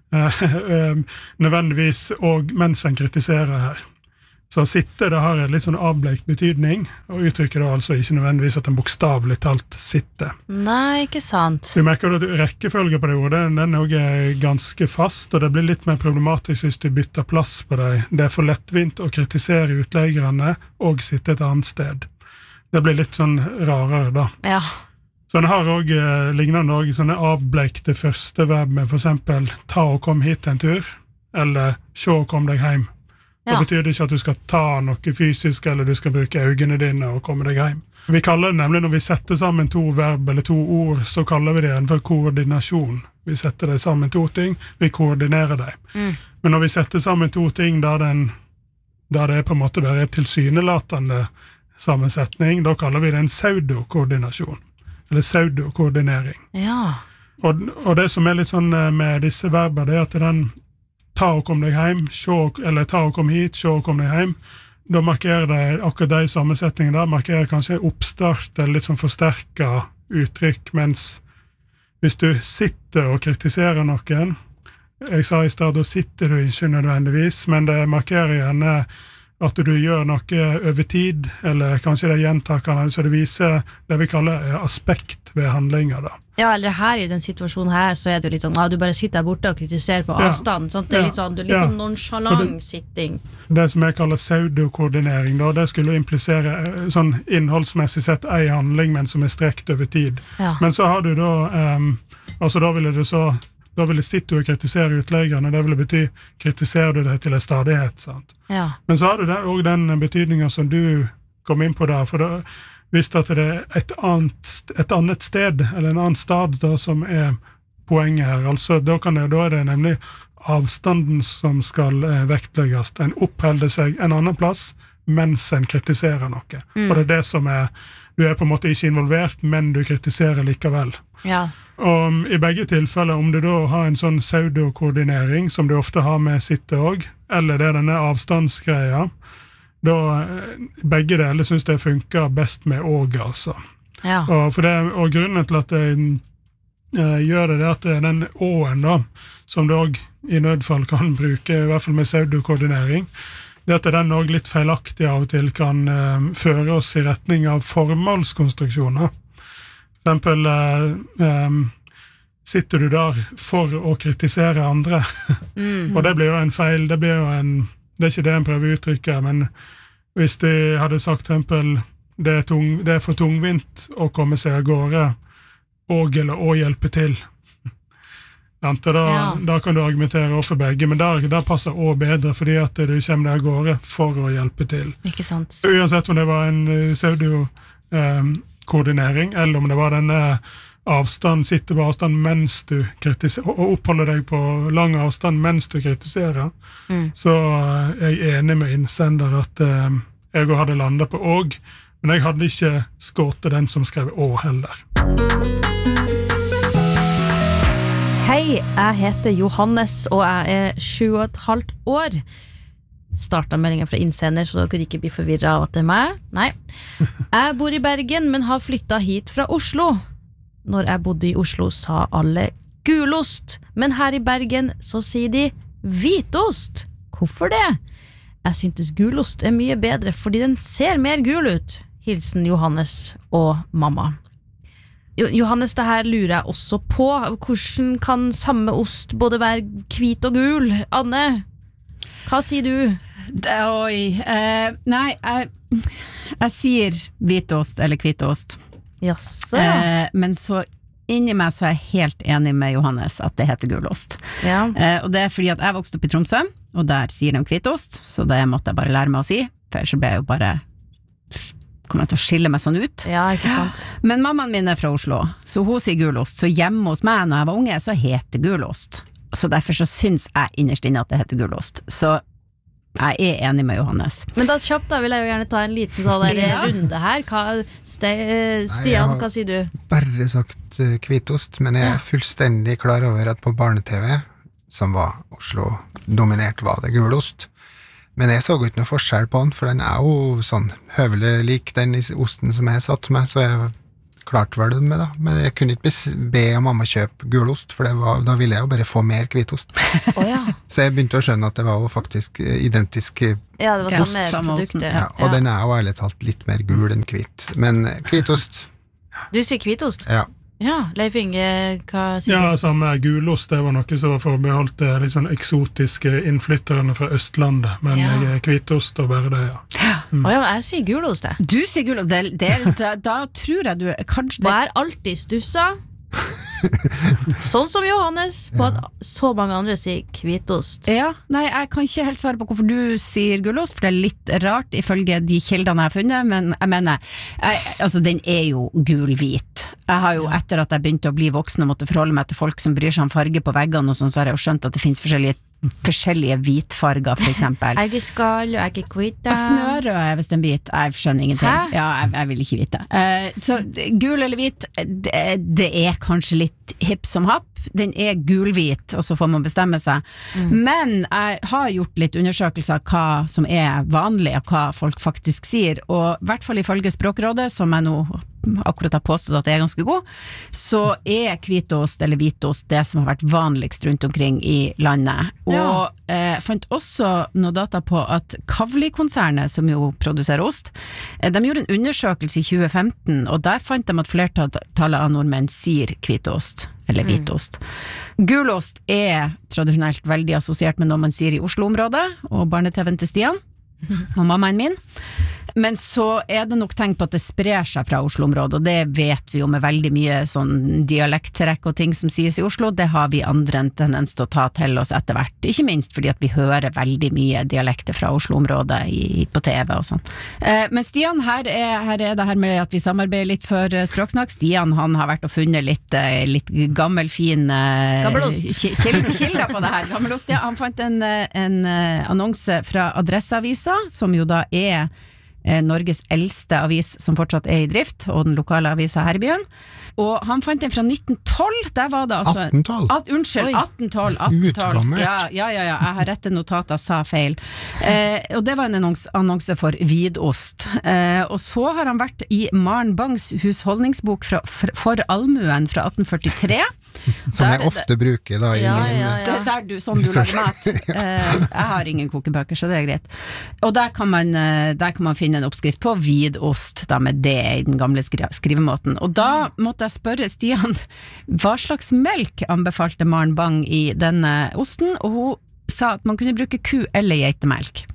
nødvendigvis, og mens en kritiserer her. Så sitte, det har en litt sånn avblekt betydning, og uttrykker da altså ikke nødvendigvis at en bokstavlig talt sitter. Nei, ikke sant. Du merker at rekkefølge på det ordet, den er også ganske fast, og det blir litt mer problematisk hvis du bytter plass på deg. Det er for lettvint å kritisere utleggerne og sitte et annet sted. Det blir litt sånn rarere da. Ja. Så den har også lignende også, sånne avblekte første verb med for eksempel ta og kom hit en tur, eller se og kom deg hjem. Ja. Det betyr ikke at du skal ta noe fysisk, eller du skal bruke øynene dine og komme deg hjem. Vi kaller det nemlig, når vi setter sammen to verb eller to ord, så kaller vi det for koordinasjon. Vi setter det sammen to ting, vi koordinerer det. Mm. Men når vi setter sammen to ting, da, den, da det er på en måte bare et tilsynelatende sammensetning, da kaller vi det en pseudokoordinasjon, eller pseudokoordinering. Ja. Og, og det som er litt sånn med disse verber, det er at den ta og kom deg hjem, se, eller ta og kom hit, se og kom deg hjem, da markerer det akkurat de sammensetningene der, markerer kanskje oppstart eller litt sånn forsterket uttrykk, mens hvis du sitter og kritiserer noen, jeg sa i stad, da sitter du ikke nødvendigvis, men det markerer gjerne at du gjør noe over tid, eller kanskje det er gjentakende, så det viser det vi kaller aspekt ved handlinger da. Ja, eller her i den situasjonen her, så er det jo litt sånn, ah, du bare sitter der borte og kritiserer på avstand, sånn, det er litt sånn, du er litt ja. sånn nonchalant sitting. Det som jeg kaller pseudokoordinering, da, det skulle implisere sånn innholdsmessig sett en handling, men som er strekt over tid. Ja. Men så har du da, um, altså da ville det så, da ville sitte og kritisere utleggerne, det ville bety, kritiserer du det til en stadighet, sant? Ja. Men så har du også den betydningen som du kom inn på der, for da, hvis det er et annet, et annet sted, eller en annen stad da, som er poenget her, altså da, kan det, da er det nemlig avstanden som skal eh, vektlegges. En oppholder seg en annen plass, mens en kritiserer noe. Mm. Og det er det som er, du er på en måte ikke involvert, men du kritiserer likevel. Ja. Og i begge tilfeller, om du da har en sånn pseudokoordinering, som du ofte har med sitte også, eller det er denne avstandsgreia, da begge deler synes det funker best med og, altså. Ja. Og, for det, og grunnen til at jeg uh, gjør det, det er at det er den å-en da, som du også i nødfall kan bruke, i hvert fall med pseudokoordinering, det at den også litt feilaktig av og til kan uh, føre oss i retning av formålskonstruksjoner. For eksempel uh, um, sitter du der for å kritisere andre, mm. og det blir jo en feil, det blir jo en det er ikke det en prøver å uttrykke, men hvis de hadde sagt eksempel, det er, tung, det er for tungvint å komme seg av gårde, og eller å hjelpe til. Da, ja. Da kan du argumentere for begge, men der, der passer å bedre, fordi at du kommer deg av gårde for å hjelpe til. Ikke sant. Så uansett om det var en pseudo-koordinering, eh, eller om det var denne avstand, sitter på avstand mens du kritiserer, og oppholder deg på lang avstand mens du kritiserer, mm. så er jeg enig med innsender at eh, jeg hadde landet på og, men jeg hadde ikke skåtet den som skrev å heller. Hei, jeg heter Johannes, og jeg er sju og et halvt år. Startet meldingen fra innsender, så dere ikke blir forvirret av at det er meg. Nei. Jeg bor i Bergen, men har flyttet hit fra Oslo. Når jeg bodde i Oslo sa alle gulost, men her i Bergen så sier de hvitost. Hvorfor det? Jeg syntes gulost er mye bedre fordi den ser mer gul ut. Hilsen Johannes og mamma. Johannes, det her lurer jeg også på. Hvordan kan samme ost både være hvit og gul? Anne, hva sier du? Det, oi, eh, nei, jeg, jeg sier hvitost eller hvitost. Jaså, ja. eh, men så inni meg så er jeg helt enig med Johannes at det heter gulost. Ja. Eh, og det er fordi at jeg vokste opp i Tromsø, og der sier de hvitost, så det måtte jeg bare lære meg å si, for ellers så ble jeg jo bare kommer jeg til å skille meg sånn ut. Ja, ikke sant. Men mammaen min er fra Oslo, så hun sier gulost, så hjemme hos meg når jeg var unge, så heter gulost. Så derfor så syns jeg innerst inne at det heter gulost. Så Jeg er enig med Johannes. Men da kjapt da vil jeg jo gjerne ta en liten sånn der Ja. runde her. Hva, Ste, Stian, hva sier du? Bare sagt uh, hvitost, men jeg er fullstendig klar over at på barne-T V, som var Oslo-dominert, var det gulost. Men jeg så jo ikke noe forskjell på den, for den er jo sånn høvelig lik den osten som jeg satt med, så jeg klart var det med da. Men jeg kunne ikke bes- be mamma kjøpe gulost, for det var, da ville jeg jo bare få mer hvitost. Å ja. Så jeg begynte å skjønne at det var jo faktisk eh, identisk, eh, Ja, det var Ja, samme samme osten, produktet. ja, og den er jo ærlig talt litt mer gul enn hvit. Men eh, hvitost, Du sier hvitost? ja. Ja, Leif Inge, hva sier Ja, du? samme gulost, det var noe som var forbeholdt eh, litt sånn eksotiske innflytterne fra Østlandet, men Ja. jeg er hvitost og bare det, ja. Å ja, men jeg sier gulost, jeg. Du sier gulost, det, det, da, da tror jeg du kanskje Og det, jeg har alltid stussa, sånn som Johannes, på at så mange andre sier hvitost. Ja, nei, jeg kan ikke helt svare på hvorfor du sier gulost, for det er litt rart ifølge de kildene jeg har funnet, men jeg mener, jeg, altså den er jo gul-hvit. Jeg har jo, etter at jeg begynte å bli voksen og måtte forholde meg til folk som bryr seg om farge på veggene og sånn, så har jeg jo skjønt at det finnes forskjellige forskjellige hvitfarger, for eksempel. Jeg er skall, og jeg er hvita. Og snørød er visst en bit. Jeg skjønner ingenting. Hæ? Ja, jeg, jeg vil ikke vite. Eh, så gul eller hvit, det, det er kanskje litt hipp som happ. Den er gulhvit, og så får man bestemme seg. Men jeg har gjort litt undersøkelser av hva som er vanlig, og hva folk faktisk sier, og i hvert fall ifølge Språkrådet, som jeg nå akkurat har påstått at det er ganske god, så er hvitost eller hvitost det som har vært vanligst rundt omkring i landet. Og Ja. eh, fant også noe data på at Kavli-konsernet, som jo produserer ost, eh, de gjorde en undersøkelse i tjue femten, og der fant de at flertallet av nordmenn sier hvitost, eller hvitost. Gulost er tradisjonelt veldig assosiert med noe man sier i Oslo-området, og barne-T V-en til Stian, og mammaen min. Men så er det nok tegn på at det sprer seg fra Oslo-området, og det vet vi jo med veldig mye sånn dialekttrekk og ting som sies i Oslo, det har vi andre en tendens til å ta til oss etter hvert. Ikke minst fordi at vi hører veldig mye dialekter fra Oslo-området i, på T V og sånn. Eh, men Stian, her er, her er det her med at vi samarbeider litt for eh, Språksnakk. Stian, han har vært og funnet litt, eh, litt gammel, fin eh, Gammelost. ki- kil- kilder på det her. Gammelost, ja. Han fant en, eh, en eh, annonse fra Adresseavisa, som jo da er eh, Norges eldste avis som fortsatt er i drift, og den lokale avisa her i byen. Og han fant den fra nitten tolv, der var det altså atten tolv? At, unnskyld, Oi. atten tolv, atten tolv. Utgammelt. Ja, ja, ja, ja, jeg har rette notater, sa feil. Eh, og det var en annons, annonse for vidost. Eh, og så har han vært i Maren Bangs husholdningsbok fra, for, for allmuen fra atten førtitre. Som Der- jeg ofte bruker da i Ja, min ja, Det, ja. der du, sånn du lager mat. Eh, jeg har ingen kokebøker, så det er greit. Og der kan man, eh, der kan man finne en oppskrift på vidost, da med det i den gamle skri skrivemåten. Og da måtte jeg spørre Stian, hva slags melk anbefalte Maren Bang i denne osten? Og hun sa at man kunne bruke ku- eller geitemelk.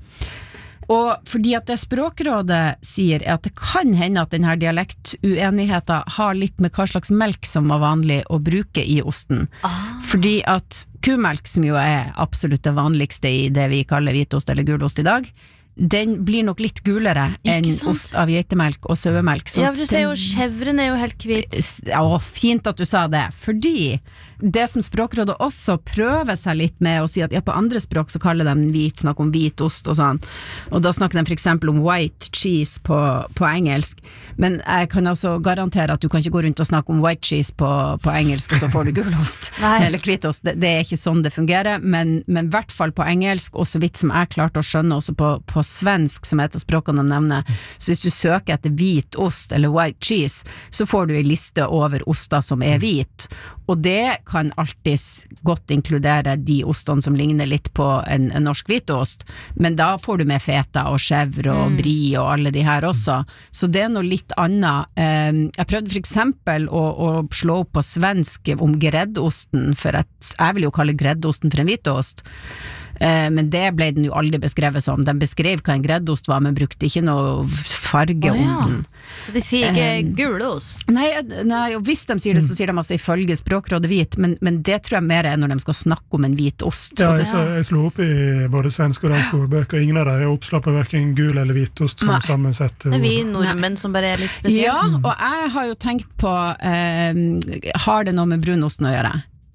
Og fordi at det Språkrådet sier er at det kan hende at denne dialektuenigheten har litt med hva slags melk som var vanlig å bruke i osten. Fordi at kumelk, som jo er absolutt det vanligste i det vi kaller hvitost eller gulost i dag, den blir nok litt gulere enn Ikke sant? ost av geitemelk og sauemelk. Så Ja, for du ser jo den- chèvren er jo helt hvit. Å, fint at du sa det, fordi det som Språkrådet også prøver seg litt med å si at ja, på andre språk så kaller de den hvit, snakker om hvit ost og sånn, og da snakker de for eksempel om white cheese på, på engelsk, men jeg kan altså garantere at du kan ikke gå rundt og snakke om white cheese på, på engelsk, og så får du gulost, Nei. eller hvitost, det, det er ikke sånn det fungerer, men, men i hvert fall på engelsk, og så vidt som jeg klarte å skjønne også på, på svensk, som er et av språkene de nevner, så hvis du søker etter hvit ost eller white cheese, så får du en liste over oster som er hvit, og det kan alltid godt inkludere de ostene som ligner litt på en, en norsk hvitost, men da får du med feta og chèvre og brie og alle de her også, så det er noe litt annet. Eh, jeg prøvde for eksempel å, å slå opp på svensk om greddosten, for at jeg vil jo kalle greddosten for en hvitost, Eh, men det ble den jo aldri beskrevet som. Den beskrev hva en greddost var, men brukte ikke noe farge Å, ja. om den. Så de sier ikke Um, gulost. Nei, nei, og hvis de sier det, så sier de altså ifølge Språkrådet hvit, men, men det tror jeg mer er når de skal snakke om en hvit ost. Ja, og jeg, det, så, jeg slo opp i både svensk og dansk ordbøker, ingen av dem er oppslapp av hverken gul eller hvitost som Nei. sammensette Det er vi ord. nordmenn som bare er litt spesielle. ja, og jeg har jo tenkt på eh, har det noe med brunosten å gjøre?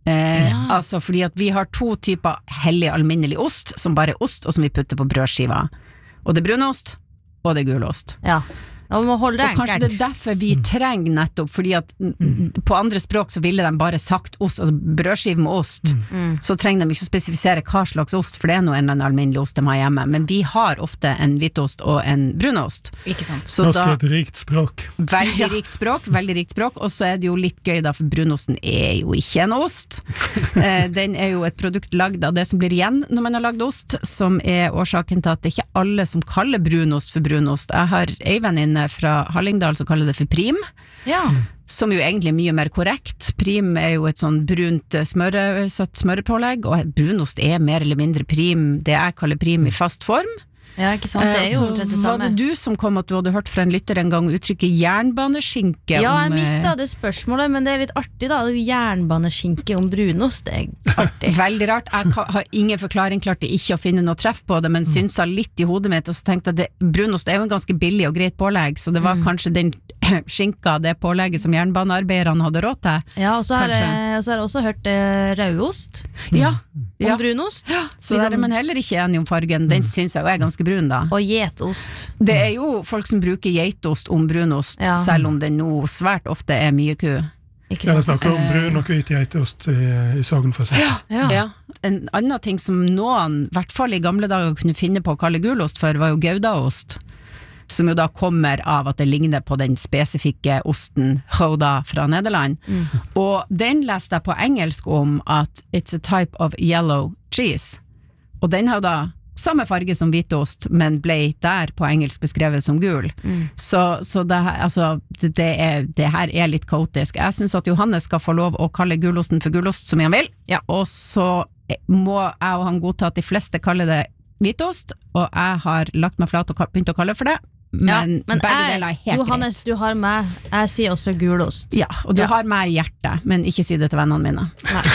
Eh, Ja. Altså fordi at vi har to typer hellig alminnelig ost, som bare er ost, og som vi putter på brødskiva. Og det er brunost, og det er gulost. Ja, og vi må holde det Og kanskje det enkelt. er derfor vi trenger nettopp, fordi at mm. på andre språk så ville de bare sagt ost, altså brødskive med ost, Mm. så trenger de ikke spesifisere hva slags ost, for det er noe en eller annen alminnelig ost de har hjemme, men de har ofte en hvitost og en brunost. Ikke sant? Så Norsk da, er et rikt språk. veldig rikt språk, veldig rikt språk, og så er det jo litt gøy da, for brunosten er jo ikke en ost. Eh, den er jo et produkt lagd av det som blir igjen når man har lagd ost, som er årsaken til at det ikke er alle som kaller brunost for brunost. Jeg har ei venninne fra Hallingdal som kaller det for prim, Ja. som jo egentlig er mye mer korrekt. Prim er jo et sånn brunt smøre, søtt smørepålegg, og brunost er mer eller mindre prim, det jeg kaller prim i fast form. ja, ikke sant? Det er jo Eh, omtrent det så var samme. det du som kom at du hadde hørt fra en lytter en gang uttrykket jernbaneskinke? Ja, om, jeg eh, mistet det spørsmålet, men det er litt artig da, jernbaneskinke om brunost, det er artig. Veldig rart, jeg ka- har ingen forklaring, klarte ikke å finne noe treff på det, men synsa litt i hodet mitt, og så tenkte jeg at det, brunost er jo en ganske billig og greit pålegg, så det var kanskje den skinka, det pålegget som jernbanearbeiderne hadde råd til. Ja, og så har, Kanskje. jeg, og så har jeg også hørt eh, rauost Ja, om ja. brunost, Så der er man heller ikke enig om fargen, den synes jeg jo er ganske brun da. og getost. Det er jo folk som bruker geitost om brunost, Ja. selv om det nå svært ofte er mye ku. Ikke Ja, det sant? snakker om brun og hvit geitost i, i Sogn for seg. Ja. Ja. En annen ting som noen, i hvert fall i gamle dager, kunne finne på å kalle gulost for, var jo goudaost. Som jo da kommer av at det ligner på den spesifikke osten Gouda fra Nederland. Mm. Og den leste jeg på engelsk om at it's a type of yellow cheese. Og den har jo da samme farge som hvitost, men ble der på engelsk beskrevet som gul. Mm. Så, så det, her, altså, det, det, er, det her er litt kaotisk. Jeg synes at Johannes skal få lov å kalle gulosten for gulost som han vil, ja. Og så må jeg og han godta at de fleste kaller det hvitost, og jeg har lagt meg flat og ka- begynt å kalle det for det. Men, Ja, men begge jeg, deler er helt Johannes, du har meg, jeg sier også gulost. greit. Ja, og du Ja. har meg i hjertet, men ikke si det til vennene mine.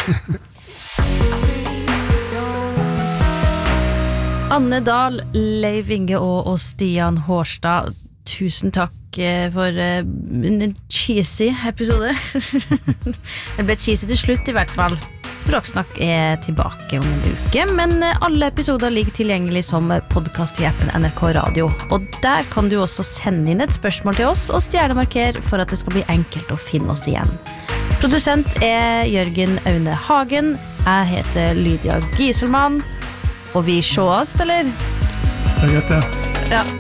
Anne Dahl, Leiv Inge og, og Stian Hårstad, tusen takk eh, for eh, en cheesy episode. Det ble cheesy til slutt i hvert fall. Språksnakk er tilbake om en uke, men eh, alle episoder ligger tilgjengelig som podcast i appen N R K Radio. Og der kan du også sende inn et spørsmål til oss og stjernemarker for at det skal bli enkelt å finne oss igjen. Produsent er Jørgen Aune Hagen. Jeg heter Lydia Gieselmann. Og vi sjåast, eller? Det er greit, det. Ja.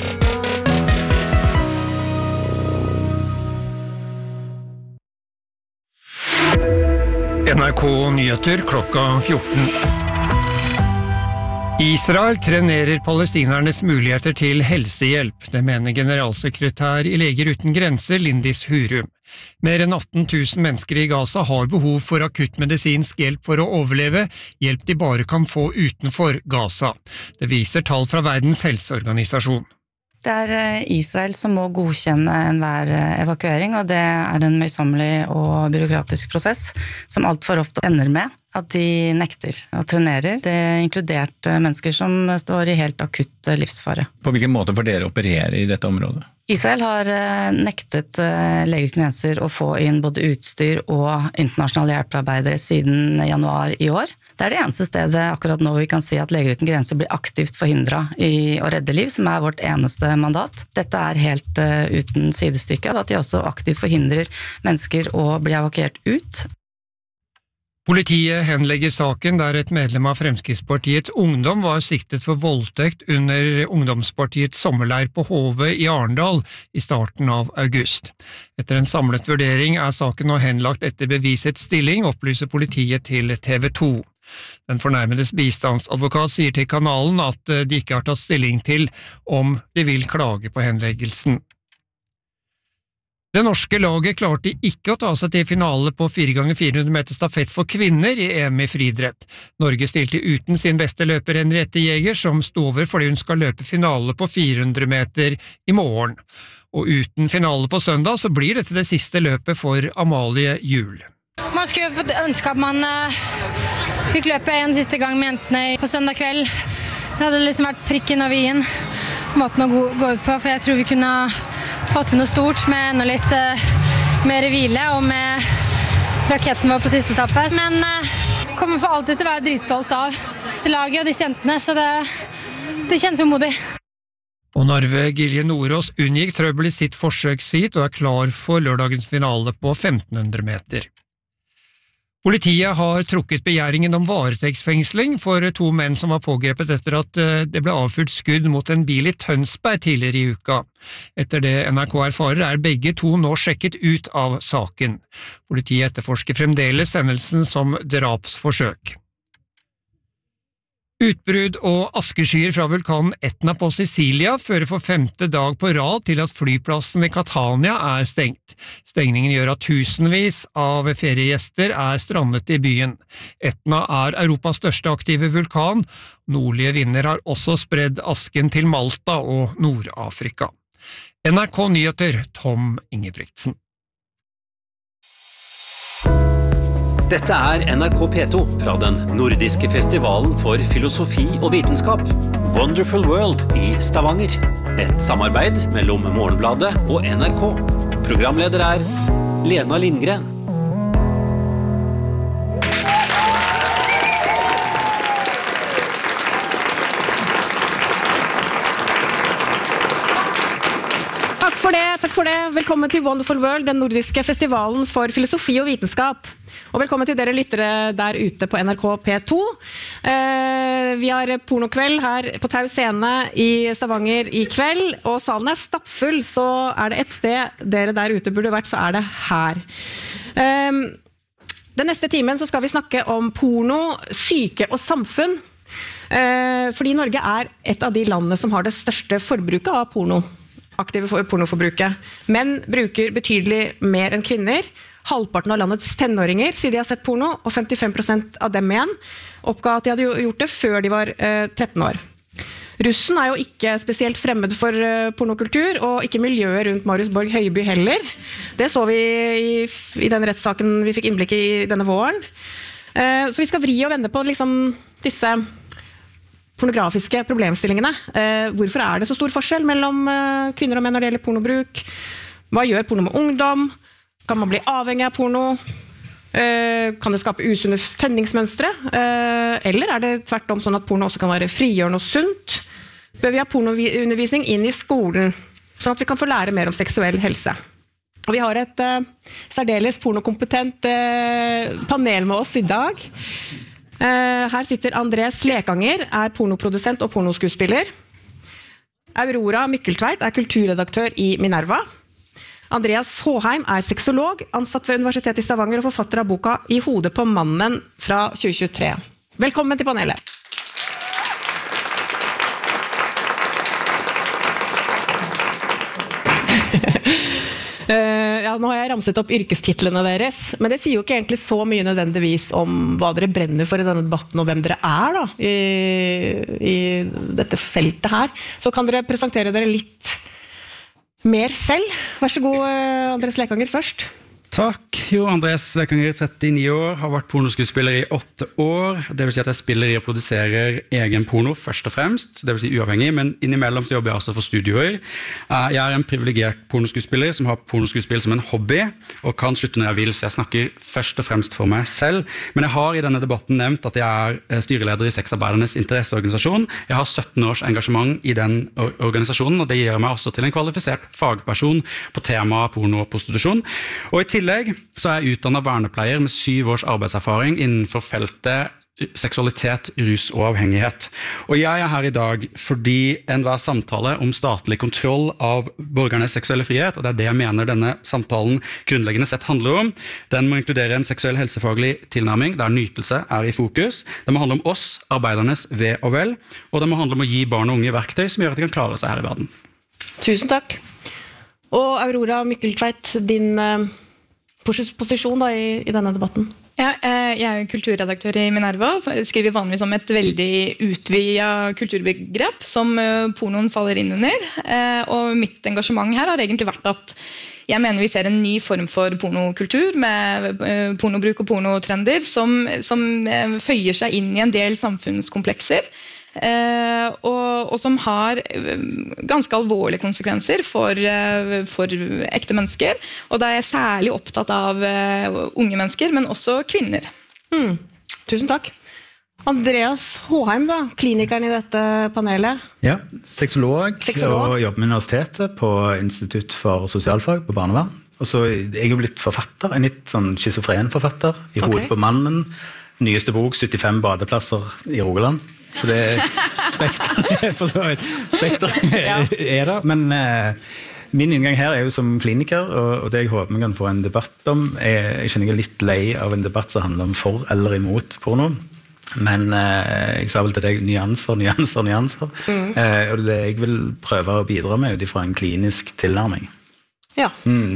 N R K Nyheter klokka fjorten. Israel trenerer palestinernes muligheter til helsehjelp, det mener generalsekretær i Leger uten grenser Lindis Hurum. Mer enn atten tusen mennesker i Gaza har behov for akuttmedisinsk hjelp for å overleve, hjelp de bare kan få utenfor Gaza. Det viser tall fra Verdens helseorganisasjon. Det er Israel som må godkjenne enhver evakuering, og det er en møysommelig og byråkratisk prosess som alt for ofte ender med at de nekter og trenerer. Det er inkludert mennesker som står i helt akutt livsfare. På hvilken måte får dere operere i dette området? Israel har nektet Leger uten grenser å få inn både utstyr og internasjonale hjelpearbeidere siden januar i år. Det er det eneste stedet akkurat nå vi kan si at Leger uten grenser blir aktivt forhindret i å redde liv, som er vårt eneste mandat. Dette er helt uh, uten sidestykke, at de også aktivt forhindrer mennesker å bli evakuert ut. Politiet henlegger saken der et medlem av Fremskrittspartiets ungdom var siktet for voldtekt under ungdomspartiets sommerleir på Hove i Arendal i starten av august. Etter en samlet vurdering er saken nå henlagt etter bevisets stilling, opplyser politiet til T V to. Den fornærmedes bistandsadvokat sier til kanalen at de ikke har tatt stilling til om de vil klage på henleggelsen. Det norske laget klarte ikke å ta seg til finale på fire ganger fire hundre meter stafett for kvinner i E M i friidrett. Norge stilte uten sin beste løper Henriette Jæger, som sto over fordi hun skal løpe finale på fire hundre meter i morgen. Og uten finale på søndag så blir dette det siste løpet for Amalie Juel. Man skulle fått ønske at man uh, fikk løpe en siste gang med jentene på søndag kveld. Det hadde liksom vært prikken over i-en, måten å gå, gå ut på, for jeg tror vi kunne fått til noe stort med enda litt uh, mer hvile og med raketten vår på siste etappe. Men uh, kommer for alltid til å være dritstolt av laget og disse jentene, så det, det kjennes umodig. Og Narve Gilje Nordås unngikk trøbbel i sitt forsøksheat og er klar for lørdagens finale på femten hundre meter. Politiet har trukket begjæringen om varetektsfengsling for to menn som var pågrepet etter at det ble avfyrt skudd mot en bil i Tønsberg tidligere i uka. Etter det N R K erfarer er begge to nå sjekket ut av saken. Politiet etterforsker fremdeles hendelsen som drapsforsøk. Utbrudd og askeskyer fra vulkanen Etna på Sicilia fører for femte dag på rad til at flyplassen i Catania er stengt. Stengningen gjør at tusenvis av feriegjester er strandet i byen. Etna er Europas største aktive vulkan. Nordlige vinder har også spredd asken til Malta og Nord-Afrika. N R K Nyheter, Tom Ingebrigtsen. Dette er N R K P to fra den nordiske festivalen for filosofi og vitenskap, Wonderful World i Stavanger. Et samarbeid mellom Morgenbladet og N R K. Programleder er Lena Lindgren. Takk for det, takk for det. Velkommen til Wonderful World, den nordiske festivalen for filosofi og vitenskap. Og velkommen til dere lyttere der ute på N R K P to. Eh, vi har pornokveld her på Tau Scene i Stavanger i kveld, og salen er stappfull, så er det et sted dere der ute burde vært, så er det her. Eh, den neste timen så skal vi snakke om porno, syke og samfunn, eh, fordi Norge er et av de landene som har det største forbruket av porno, aktive pornoforbruket. Menn bruker betydelig mer enn kvinner. Halvparten av landets tenåringer sier de har sett porno, og femtifem prosent av dem igjen oppga at de hadde gjort det før de var eh, tretten år. Russen er jo ikke spesielt fremmed for eh, pornokultur, og ikke miljøet rundt Marius Borg Høiby heller. Det så vi i, i den rettssaken vi fikk innblikk i denne våren. Eh, så vi skal vri og vende på liksom, disse pornografiske problemstillingene. Eh, hvorfor er det så stor forskjell mellom eh, kvinner og menn når det gjelder pornobruk? Hva gjør porno med ungdom? Kan man bli avhengig av porno? Eh, kan det skape usunne tenningsmønstre? Eh, eller er det tvert om sånn at porno også kan være frigjørende og sunt? Bør vi ha pornoundervisning inn i skolen, sånn at vi kan få lære mer om seksuell helse? Og vi har et eh, særdeles pornokompetent eh, panel med oss i dag. Eh, her sitter Andres Lekanger, er pornoprodusent og pornoskuespiller. Aurora Mykkeltveit er kulturredaktør i Minerva. Andreas Håheim er sexolog, ansatt ved Universitetet i Stavanger og forfatter av boka I hodet på mannen fra tjue tjuetre. Velkommen til panelet. uh, ja, nå har jeg ramset opp yrkestitlene deres, men det sier jo ikke egentlig så mye nødvendigvis om hva dere brenner for i denne debatten, og hvem dere er da, i, i dette feltet her. Så kan dere presentere dere litt mer selv. Vær så god, Andres Lekanger først. Takk. Jo, Andres Lekanger, trettini år, har vært pornoskuespiller i åtte år. Det vil si at jeg spiller i og produserer egen porno først og fremst, det vil si uavhengig, men innimellom så jobber jeg også for studioer. Jeg er en privilegert pornoskuespiller som har pornoskuespill som en hobby, og kan slutte når jeg vil, så jeg snakker først og fremst for meg selv. Men jeg har i denne debatten nevnt at jeg er styreleder i sexarbeidernes interesseorganisasjon. Jeg har sytten års engasjement i den organisasjonen, og det gjør meg også til en kvalifisert fagperson på temaet porno og prostitusjon. Og i tillegg så er jeg utdannet vernepleier med syv års arbeidserfaring innenfor feltet seksualitet, rus og avhengighet. Og jeg er her i dag fordi enhver samtale om statlig kontroll av borgernes seksuelle frihet, og det er det jeg mener denne samtalen grunnleggende sett handler om, den må inkludere en seksuell helsefaglig tilnærming der nytelse er i fokus. Det må handle om oss, arbeidernes ve og vel, og det må handle om å gi barn og unge verktøy som gjør at de kan klare seg her i verden. Tusen takk. Og Aurora Mykkeltveit, din posisjon da i, i denne debatten? Ja, jeg er kulturredaktør i Minerva, skriver vanligvis om et veldig utvidet kulturbegrep som pornoen faller inn under, og mitt engasjement her har egentlig vært at jeg mener vi ser en ny form for pornokultur med pornobruk og pornotrender som, som føyer seg inn i en del samfunnskomplekser, Uh, og, og som har ganske alvorlige konsekvenser for, uh, for ekte mennesker, og da er jeg særlig opptatt av uh, unge mennesker, men også kvinner. Mm. Tusen takk. Andreas Håheim da, klinikeren i dette panelet. Ja, sexolog, Sexolog. og jobber med universitetet på Institutt for sosialfag på barnevern. Og så er jeg jo blitt forfatter, en litt sånn schizofren forfatter, i hodet Ok. på mannen. Nyeste bok, syttifem badeplasser i Rogaland. Så det er spekter, for så vidt. Spekter er det, men eh, min inngang her er jo som kliniker, og, og det jeg håper vi kan få en debatt om, er, jeg kjenner jeg er litt lei av en debatt som handler om for eller imot porno. Men eh, jeg sa vel til deg nyanser, nyanser, nyanser. Mm. Eh, og det er det jeg vil prøve å bidra med ut ifra en klinisk tilnærming. Ja. Mm.